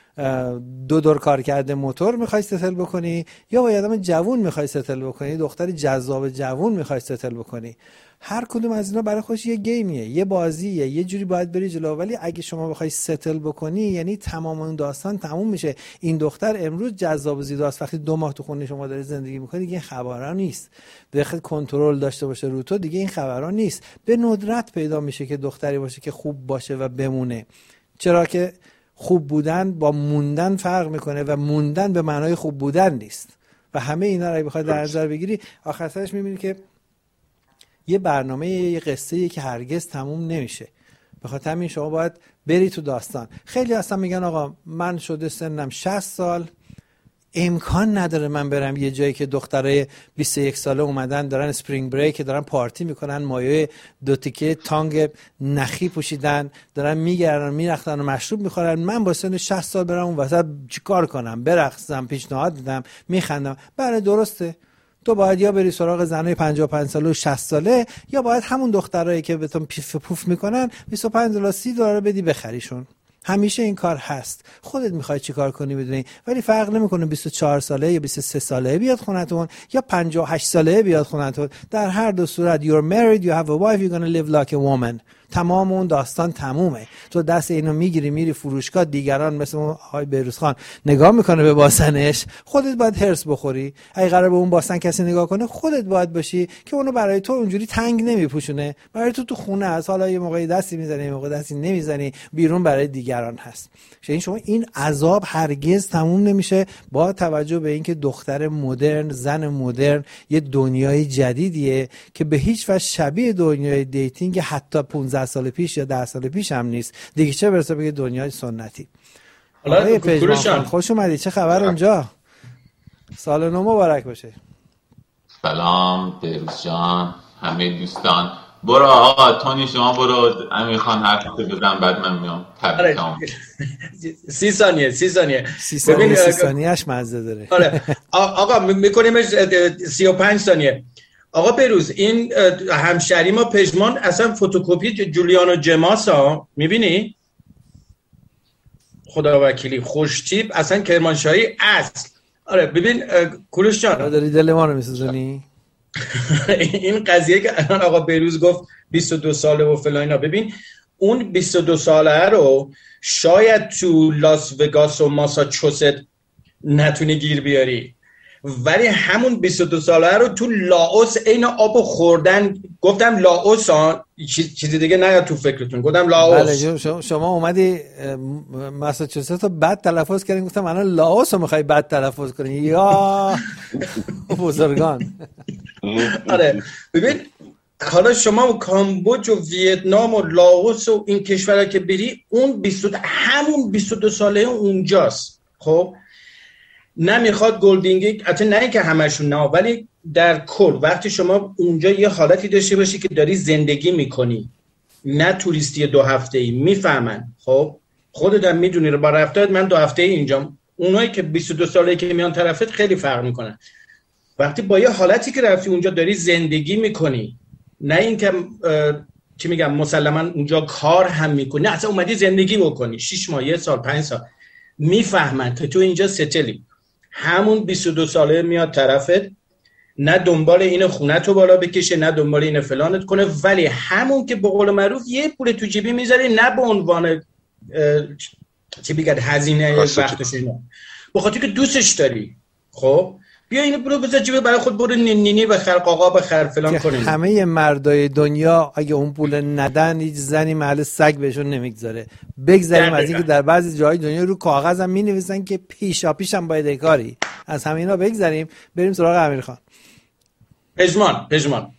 Speaker 3: دو دور کار کرده موتور میخوای ستل بکنی، یا با آدم جوون میخوای ستل بکنی، دختر جذاب جوون میخوای ستل بکنی. هر کدوم از اینا برای خودش یه گیمیه، یه بازیه، یه جوری باید بری جلو. ولی اگه شما بخوای ستل بکنی، یعنی تمام اون داستان تموم میشه. این دختر امروز جذاب و زیباست، وقتی 2 ماه تو خونه شما داره زندگی میکنه دیگه این خبرا نیست. بخاطر کنترل داشته باشه رو تو، دیگه این خبرا نیست. به ندرت پیدا میشه که دختری باشه که خوب باشه و بمونه. چرا که خوب بودن با موندن فرق میکنه و موندن به معنای خوب بودن نیست. و همه اینا رو اگه بخوای در نظر بگیری، آخر سرش میبینی که یه برنامه، یه قصه‌ای که هرگز تموم نمیشه. بخاطر همین شما باید بری تو داستان. خیلی اصلا میگن آقا من شده سنم 60 سال، امکان نداره من برم یه جایی که دخترای 21 ساله اومدن دارن اسپرینگ بریک، دارن پارتی میکنن، مایه 2 تیکه تانگ نخی پوشیدن، دارن میگردن میرختن و مشروب میخورن، من با سن 60 سال برم اون وسط چیکار کنم؟ برقصم، پیشنهاد بدم، میخندم. بله درسته، تو باید یا بری سراغ زنای 55 ساله و 60 ساله، یا باید همون دخترایی که بهتون پیف پوف میکنن $25 $30 بدی بخریشون. همیشه این کار هست. خودت میخوای چی کار کنی بدونی. ولی فرق نمیکنه 24 ساله یا 23 ساله بیاد خونتون یا 58 ساله بیاد خونتون. در هر دو صورت you're married, you have a wife, you're gonna live like a woman. تمام اون داستان تمومه. تو دست اینو میگیری میری فروشگاه، دیگران مثل آقای بهروز خان نگاه میکنه به باسنش، خودت باید هرس بخوری. اگه قرار به اون باسن کسی نگاه کنه، خودت باید باشی که اونو برای تو اونجوری تنگ نمیپوشونه. برای تو خونه است، حالا یه موقعی دستی میزنی، یه موقع دستی نمیزنی، بیرون برای دیگران هست. شما این عذاب هرگز تموم نمیشه، با توجه به اینکه دختر مدرن، زن مدرن یه دنیای جدیدیه که به هیچ وجه شبیه دنیای دیتینگ حتی 15 سال پیش یا 10 سال پیش هم نیست دیگه، چه برسه بگه دنیای سنتی. حالا خوش اومدی، چه خبر اونجا؟ سال نو مبارک باشه.
Speaker 5: سلام بهروز جان، همه دوستان. برو آقا تونی، شما برو، امیر خان حرف بزن بعد من میام.
Speaker 1: 30 ثانیه
Speaker 3: 30 ثانیه‌اش مزه داره.
Speaker 1: آره آقا میکنیمش 35 ثانیه. آقا بهروز، این همشهری ما پژمان اصلا فتوکپی جولیانو جماسا، میبینی؟ خدا وکیلی خوشتیپ، اصلا کرمانشاهی اصل. آره ببین کوروش جان،
Speaker 3: داری دل ما رو میسوزونی.
Speaker 1: این قضیه که الان آقا بهروز گفت 22 ساله و فلان اینا، ببین اون 22 ساله رو شاید تو لاس وگاس و ماساچوست نتونی گیر بیاری، ولی همون 22 ساله رو تو لاوس عین آب خوردن. گفتم لاوس ها، چیزی دیگه نیاد تو فکرتون، گفتم لاوس.
Speaker 3: بله شما اومدی ماساچوست رو بد تلفظ کردین، گفتم الان لاوس رو میخوای بد تلفظ کنی یا بزرگان.
Speaker 1: آره ببین حالا شما و کامبوج و ویتنام و لاوس و این کشورها که بری، اون همون 22 ساله اونجاست. خب نمیخواد گلدینگی، حتی نه که همشون نه، ولی در کل وقتی شما اونجا یه حالتی داشته باشی که داری زندگی میکنی، نه توریستی 2 هفته‌ای، میفهمن. خب خودت هم میدونی رو با رفتارت، من 2 هفته‌ای اینجام، اونایی که 22 ساله که میان طرفت خیلی فرق میکنن. وقتی با یه حالتی که رفتی اونجا داری زندگی میکنی، نه اینکه چی میگم مسلما اونجا کار هم میکنی، نه اصلا اومدی زندگی بکنی 6 ماه، 1 سال، 5 سال، میفهمن که تو اینجا ستلی. همون 22 ساله میاد طرفت نه دنبال این خونت رو بالا بکشه، نه دنبال این فلانت کنه، ولی همون که به قول معروف یه پول تو جیبی میذاری، نه به عنوان چی بگید هزینه وقتش اینا، به خاطر که دوستش داری. خب بیا اینو برو بذار جیبه برای خود، برو نینی بخر، قاقا بخر، فلان کنین.
Speaker 3: همه مردای دنیا اگه اون پول ندن هیچ زنی محل سگ بهشون نمیگذاره. بگذاریم از اینکه در بعضی جای دنیا رو کاغذ هم مینویسن که پیشا پیش هم باید کاری، از همه اینا بگذاریم، بریم سراغ امیرخان.
Speaker 1: پژمان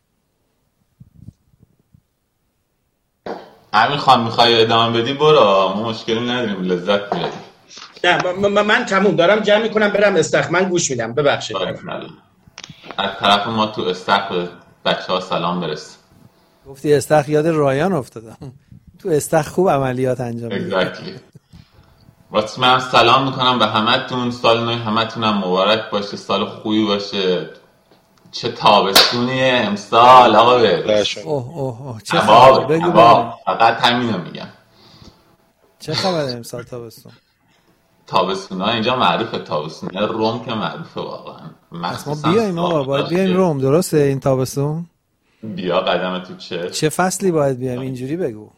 Speaker 5: امیرخان میخوای ادامه بدی برو، ما مشکلی نداریم، لذت میبریم.
Speaker 1: نه من تموم دارم جمع میکنم برم استخر، من گوش میدم، ببخشید.
Speaker 5: از طرف ما تو استخر بچه‌ها سلام برس.
Speaker 3: گفتی استخر یاد رایان افتادم، تو استخر خوب عملیات انجام میدی.
Speaker 5: واسه من سلام میکنم به همتون، سال نو همتون هم مبارک باشه، سال خوبی باشه. چه تابستونیه امسال آقا برس.
Speaker 3: اوه چه خبر؟ بگو
Speaker 5: فقط همینو میگم.
Speaker 3: چه خبره امسال
Speaker 5: تابستون ها اینجا معروفه، تابستون روم که معروفه واقعا.
Speaker 3: ما بیایم آقا، باید بیایم روم، درسته این تابستون؟
Speaker 5: بیا قدم تو
Speaker 3: چه فصلی باید بیایم؟ اینجوری بگو.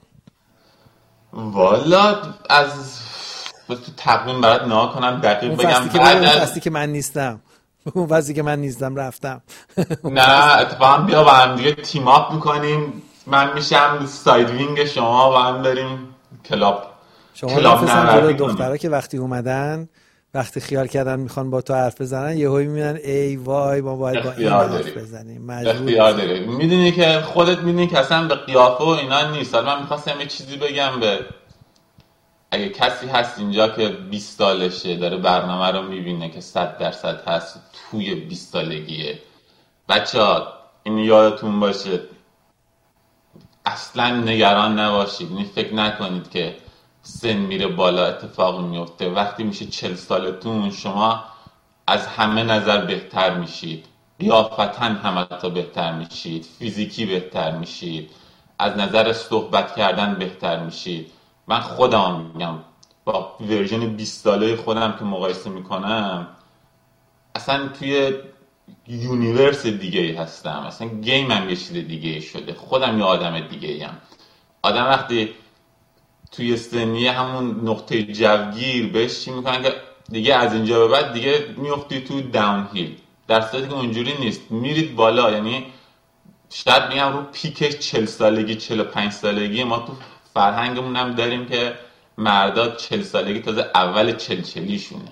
Speaker 5: والا از تو تقویم برات نها کنم دقیق بگم.
Speaker 3: فصلی که من نیستم، اون فصلی که من نیستم رفتم.
Speaker 5: نه اتفاقا بیا با هم دیگه تیم اپ میکنیم، من میشم ساید وینگ شما و هم بریم کلاب.
Speaker 3: شما نفسم دخترها که وقتی اومدن، وقتی خیال کردن میخوان با تو حرف بزنن، یهویی میبینن ای وای ما باید با این حرف بزنیم،
Speaker 5: اختیار داری. میدونی که خودت میدونی که اصلا به قیافه و اینا نیست. من میخواستم یه چیزی بگم به اگه کسی هست اینجا که 20 سالشه داره برنامه رو میبینه که 100% هست توی 20 سالگیه، بچه‌ها این یادتون باشه، اصلا نگران نباشید. فکر نکنید که سن میره بالا اتفاقی میفته. وقتی میشه 40 سالتون شما از همه نظر بهتر میشید، قیافتا همه تا بهتر میشید، فیزیکی بهتر میشید، از نظر صحبت کردن بهتر میشید. من خودم میگم با ورژن 20 ساله خودم که مقایسه میکنم، اصلا توی یونیورس دیگه ای هستم، اصلا گیمم یه چیز دیگه ای شده، خودم یه آدم دیگه ایم. آدم وقتی توی سنی همون نقطه جوگیر بهش چی میکنن که دیگه از اینجا به بعد دیگه میفتی تو داون هیل، در صورتی که اونجوری نیست، میرید بالا. یعنی شاید میگم رو پیکش 40 سالگی 45 سالگی ما تو فرهنگمون هم داریم که مردا 40 سالگی تازه اول چلیشونه.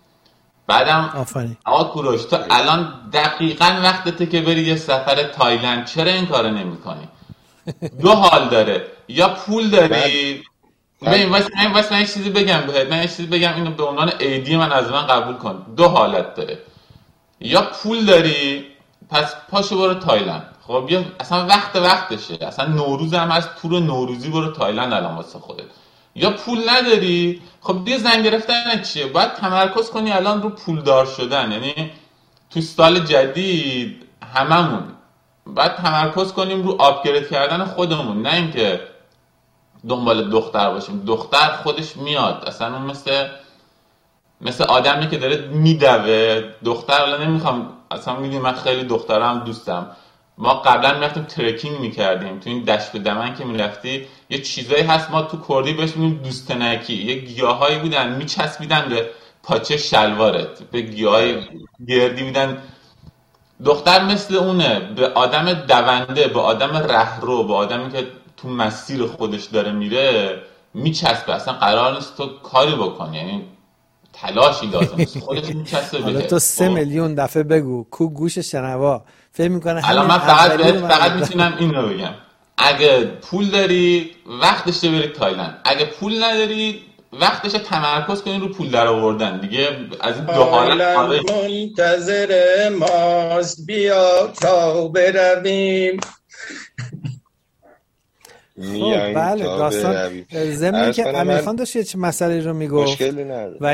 Speaker 5: بعدم آقا کوروش تو الان دقیقاً وقتته که بری یه سفر تایلند، چرا این کارو نمی‌کنی؟ دو حال داره، یا پول داری. ببین واسه من یه چیزی بگم بهت، من یه چیزی بگم اینو به عنوان ایدی من از من قبول کن. دو حالت داره، یا پول داری پس پاشو برو تایلند، خب بیا اصلا وقتشه، اصلا نوروز هم هست، تور نوروزی برو تایلند الان واسه خودت. یا پول نداری، خب دیگه زن گرفتن چیه؟ باید تمرکز کنی الان رو پولدار شدن. یعنی تو سال جدید هممون باید تمرکز کنیم رو آپگرید کردن خودمون، نه اینکه دنبال دختر باشیم. دختر خودش میاد، اصلا اون مثل آدمی که داره میدوه. دختر الان نمیخوام، اصلا میدونی من خیلی دخترم دوستم. ما قبلا میرفتیم ترکینگ میکردیم، تو این دشت به دمن که میرفتی یه چیزایی هست ما تو کردی بهش میگیم دوستنکی، یه گیاهایی بودن میچسبیدن به پاچه شلوارت، به گیاهای گردی بودن. دختر مثل اونه، به آدم دونده، به آدم رهرو، به آدمی که تو مسیر خودش داره میره میچسبه. اصلا قرار نیست تو کاری بکنی، یعنی تلاشی لازم نیست، خودش میچسبه بهت.
Speaker 3: حالا تو 3 میلیون دفعه بگو کو گوش شنوا فکر میکنه.
Speaker 5: الان من فقط میتونم این رو بگم، اگه پول داری وقتش بری تایلند، اگه پول نداری وقتش تمرکز کنی رو پول در آوردن دیگه. از این دو حالت
Speaker 1: منتظر ماست، بیا تا برویم.
Speaker 3: بله داستان زمین که امیرخان داشت یه مسئله رو میگفت و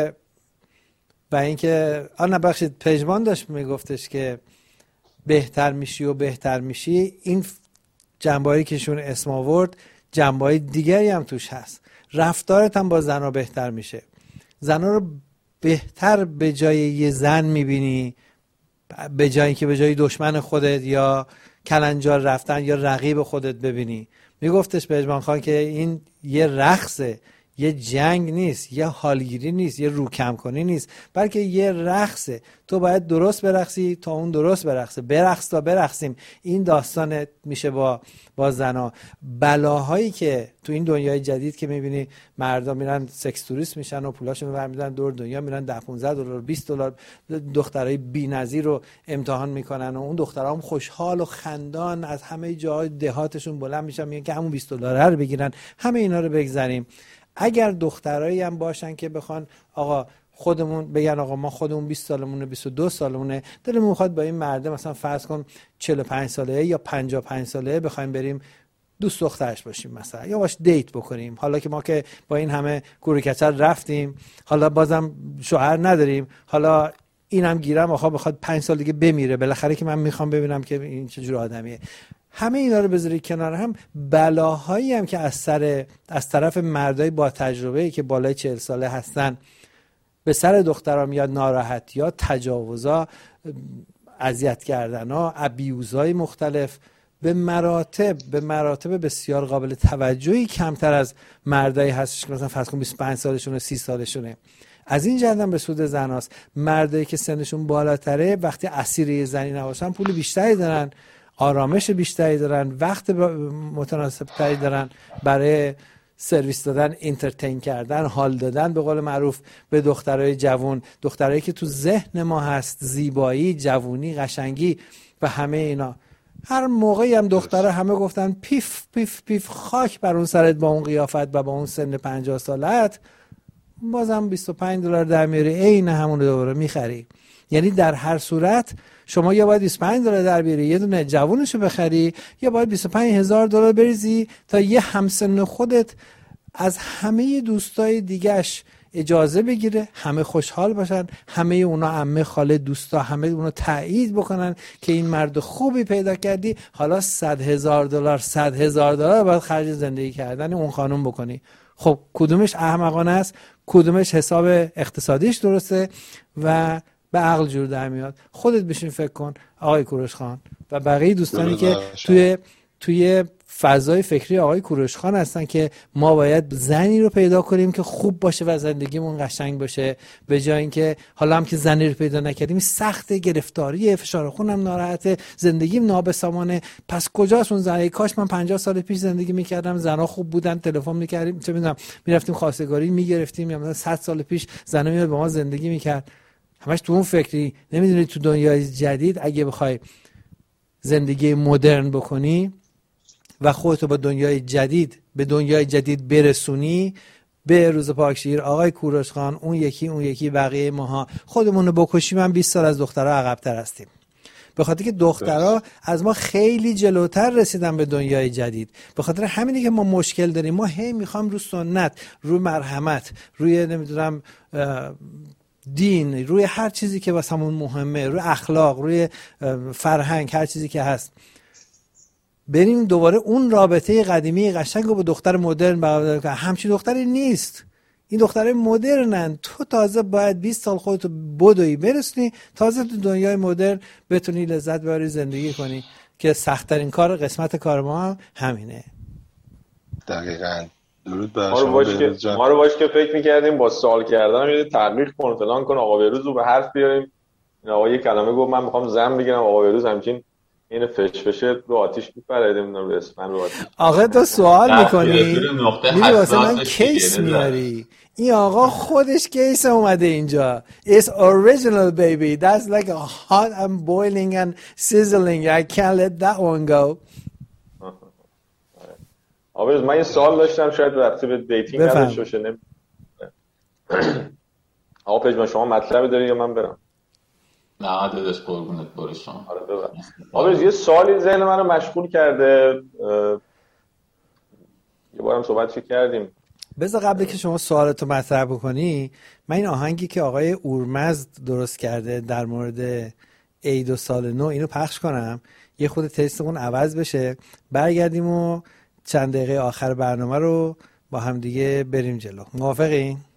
Speaker 3: اینکه نه بخشید پژمان داشت میگفتش که بهتر میشی. این جنبه‌ای که شون اسم آورد جنبه‌های دیگری هم توش هست. رفتارت هم با زنها بهتر میشه، زنها رو بهتر به جای یه زن میبینی، به جایی که به جای دشمن خودت یا کلنجار رفتن یا رقیب خودت ببینی. میگفتش پژمان خان که این یه رقصه، یه جنگ نیست، یه حالگیری نیست، یه روکم کنی نیست، بلکه یه رقصه. تو باید درست برقصی تا اون درست برقصه. برقص تا برقصیم. این داستان میشه با زنا. بلاهایی که تو این دنیای جدید که میبینی مردا میرن سکس توریست میشن و پولاشون رو برمیدارن دور دنیا، میرن $10-15 $20 دخترای بی‌نظیر رو امتحان میکنن و اون دخترها هم خوشحال و خندان از همه جاهای دهاتشون بلند میشن میگن که همون $20 رو بگیرن. همه اینا رو بگذاریم. اگر دخترایی هم باشن که بخوان آقا خودمون بگن آقا ما خودمون 20 سالمونه 22 سالمونه دلمون میخواد با این مرد مثلا فرض کن 45 ساله یا 55 ساله بخوایم بریم دوست دخترش باشیم مثلا یا باش دیت بکنیم، حالا که ما که با این همه کوریکچر رفتیم، حالا بازم شوهر نداریم، حالا اینم گیرم آخه بخواد 5 سال دیگه بمیره، بالاخره که من میخوام ببینم که این چه جور آدمیه. همه اینا رو بذاری کنار هم، بلاهایی هم که از طرف مردای با تجربه‌ای که بالای 40 ساله هستن به سر دخترها میاد، ناراحتی‌ها، تجاوزها، اذیت کردن‌ها، ابیوزهای مختلف به مراتب بسیار قابل توجهی کمتر از مردایی هستش که مثلا فرض کن 25 سالشونه 30 سالشونه. از این جهت هم به سود زناست. مردایی که سنشون بالاتره وقتی اسیر یه زنی نباشن پول بیشتری دارن، آرامش بیشتری دارن، وقت متناسب تری دارن برای سرویس دادن، انترتین کردن، حال دادن به قول معروف به دخترای جوان، دخترایی که تو ذهن ما هست، زیبایی، جوونی، قشنگی و همه اینا. هر موقعی هم دخترها همه گفتن پیف پیف پیف خاک بر اون سرت با اون قیافت و با اون سن 50 سالت، بازم $25 در میاری، عین همون رو دوباره میخری. یعنی در هر صورت شما یا باید $25 در بیاری یه دونه جوونشو بخری، یا باید $25,000 بریزی تا یه همسن خودت از همه دوستای دیگهش اجازه بگیره، همه خوشحال باشن، همه اونا عمه خاله دوستا همه اونا تایید بکنن که این مرد خوبی پیدا کردی، حالا $100,000 باید خرج زندگی کردن اون خانم بکنی. خب کدومش احمقانه است، کدومش حساب اقتصادیش درسته و به عقل جور در میاد؟ خودت بشین فکر کن آقای کوروش خان و بقیه دوستانی که توی فضای فکری آقای کوروش خان هستن که ما باید زنی رو پیدا کنیم که خوب باشه و زندگیمون قشنگ باشه، به جای اینکه حالا هم که زنی رو پیدا نکردیم سخت، گرفتاریه، فشار خونم ناراحته، زندگیم نابسامانه، پس کجاست اون زنی؟ کاش من 50 سال پیش زندگی میکردم، زنا خوب بودن، تلفن میکردیم، چه میدونم میرفتیم خواستگاری میگرفتیم، یا مثلا 100 سال پیش زنا میاد با ما زندگی میکرد. همش تو اون فکری. نمیدونی تو دنیای جدید اگه بخوای زندگی مدرن بکنی و خودتو به دنیای جدید برسونی، به روز پاکشیر آقای کوروش خان، اون یکی بقیه ماها خودمون رو بکشیم، من 20 سال از دخترها عقب‌تر هستیم، به خاطر که دخترها از ما خیلی جلوتر رسیدن به دنیای جدید. به خاطر همینه که ما مشکل داریم. ما هی میخوام رو سنت، رو مرحمت، روی نمیدونم دین، روی هر چیزی که واسمون مهمه، روی اخلاق، روی فرهنگ، هر چیزی که هست، بریم دوباره اون رابطه قدیمی قشنگ رو با دختر مدرن برقرار کنیم. همچین دختری نیست. این دختره مدرنن. تو تازه باید 20 سال خودتو بدوی برسونی، تازه تو دنیای مدرن بتونی لذت ببری، زندگی کنی، که سخت‌ترین کار، قسمت کار ما هم همینه.
Speaker 2: دقیقاً. درود بر
Speaker 4: شما. ما رو باش که فکر می‌کردیم با سوال کردن یه تحقیق کن فلان کن، آقا بهروز رو به حرف بیاریم. این آقا یه کلمه گفت من می‌خوام زن بگیرم، آقا بهروز همچین این فشفشه رو آتیش میپره، نمیدونم رو اسفن رو آتیش.
Speaker 3: آقا تو سوال میکنی میری واسه من کیس میاری. این آقا خودش کیس اومده اینجا. It's original baby. That's like a hot and boiling and sizzling. I can't let that one go.
Speaker 4: آقا من یه سوال داشتم، شاید رفته به دیتینگ نداشته باشه. آقا پژمان شما مطلبی داری یا من برم؟
Speaker 5: نه داداش قربونت برو شما.
Speaker 4: آره یه سوالی ذهن منو مشغول کرده، یه بارم صحبتش کردیم.
Speaker 3: بذار قبل که شما سوالتو مطرح بکنی، من این آهنگی که آقای اورمزد درست کرده در مورد عید و سال نو اینو پخش کنم، یه خود تستمون عوض بشه، برگردیم و چند دقیقه آخر برنامه رو با هم دیگه بریم جلو. موافقین؟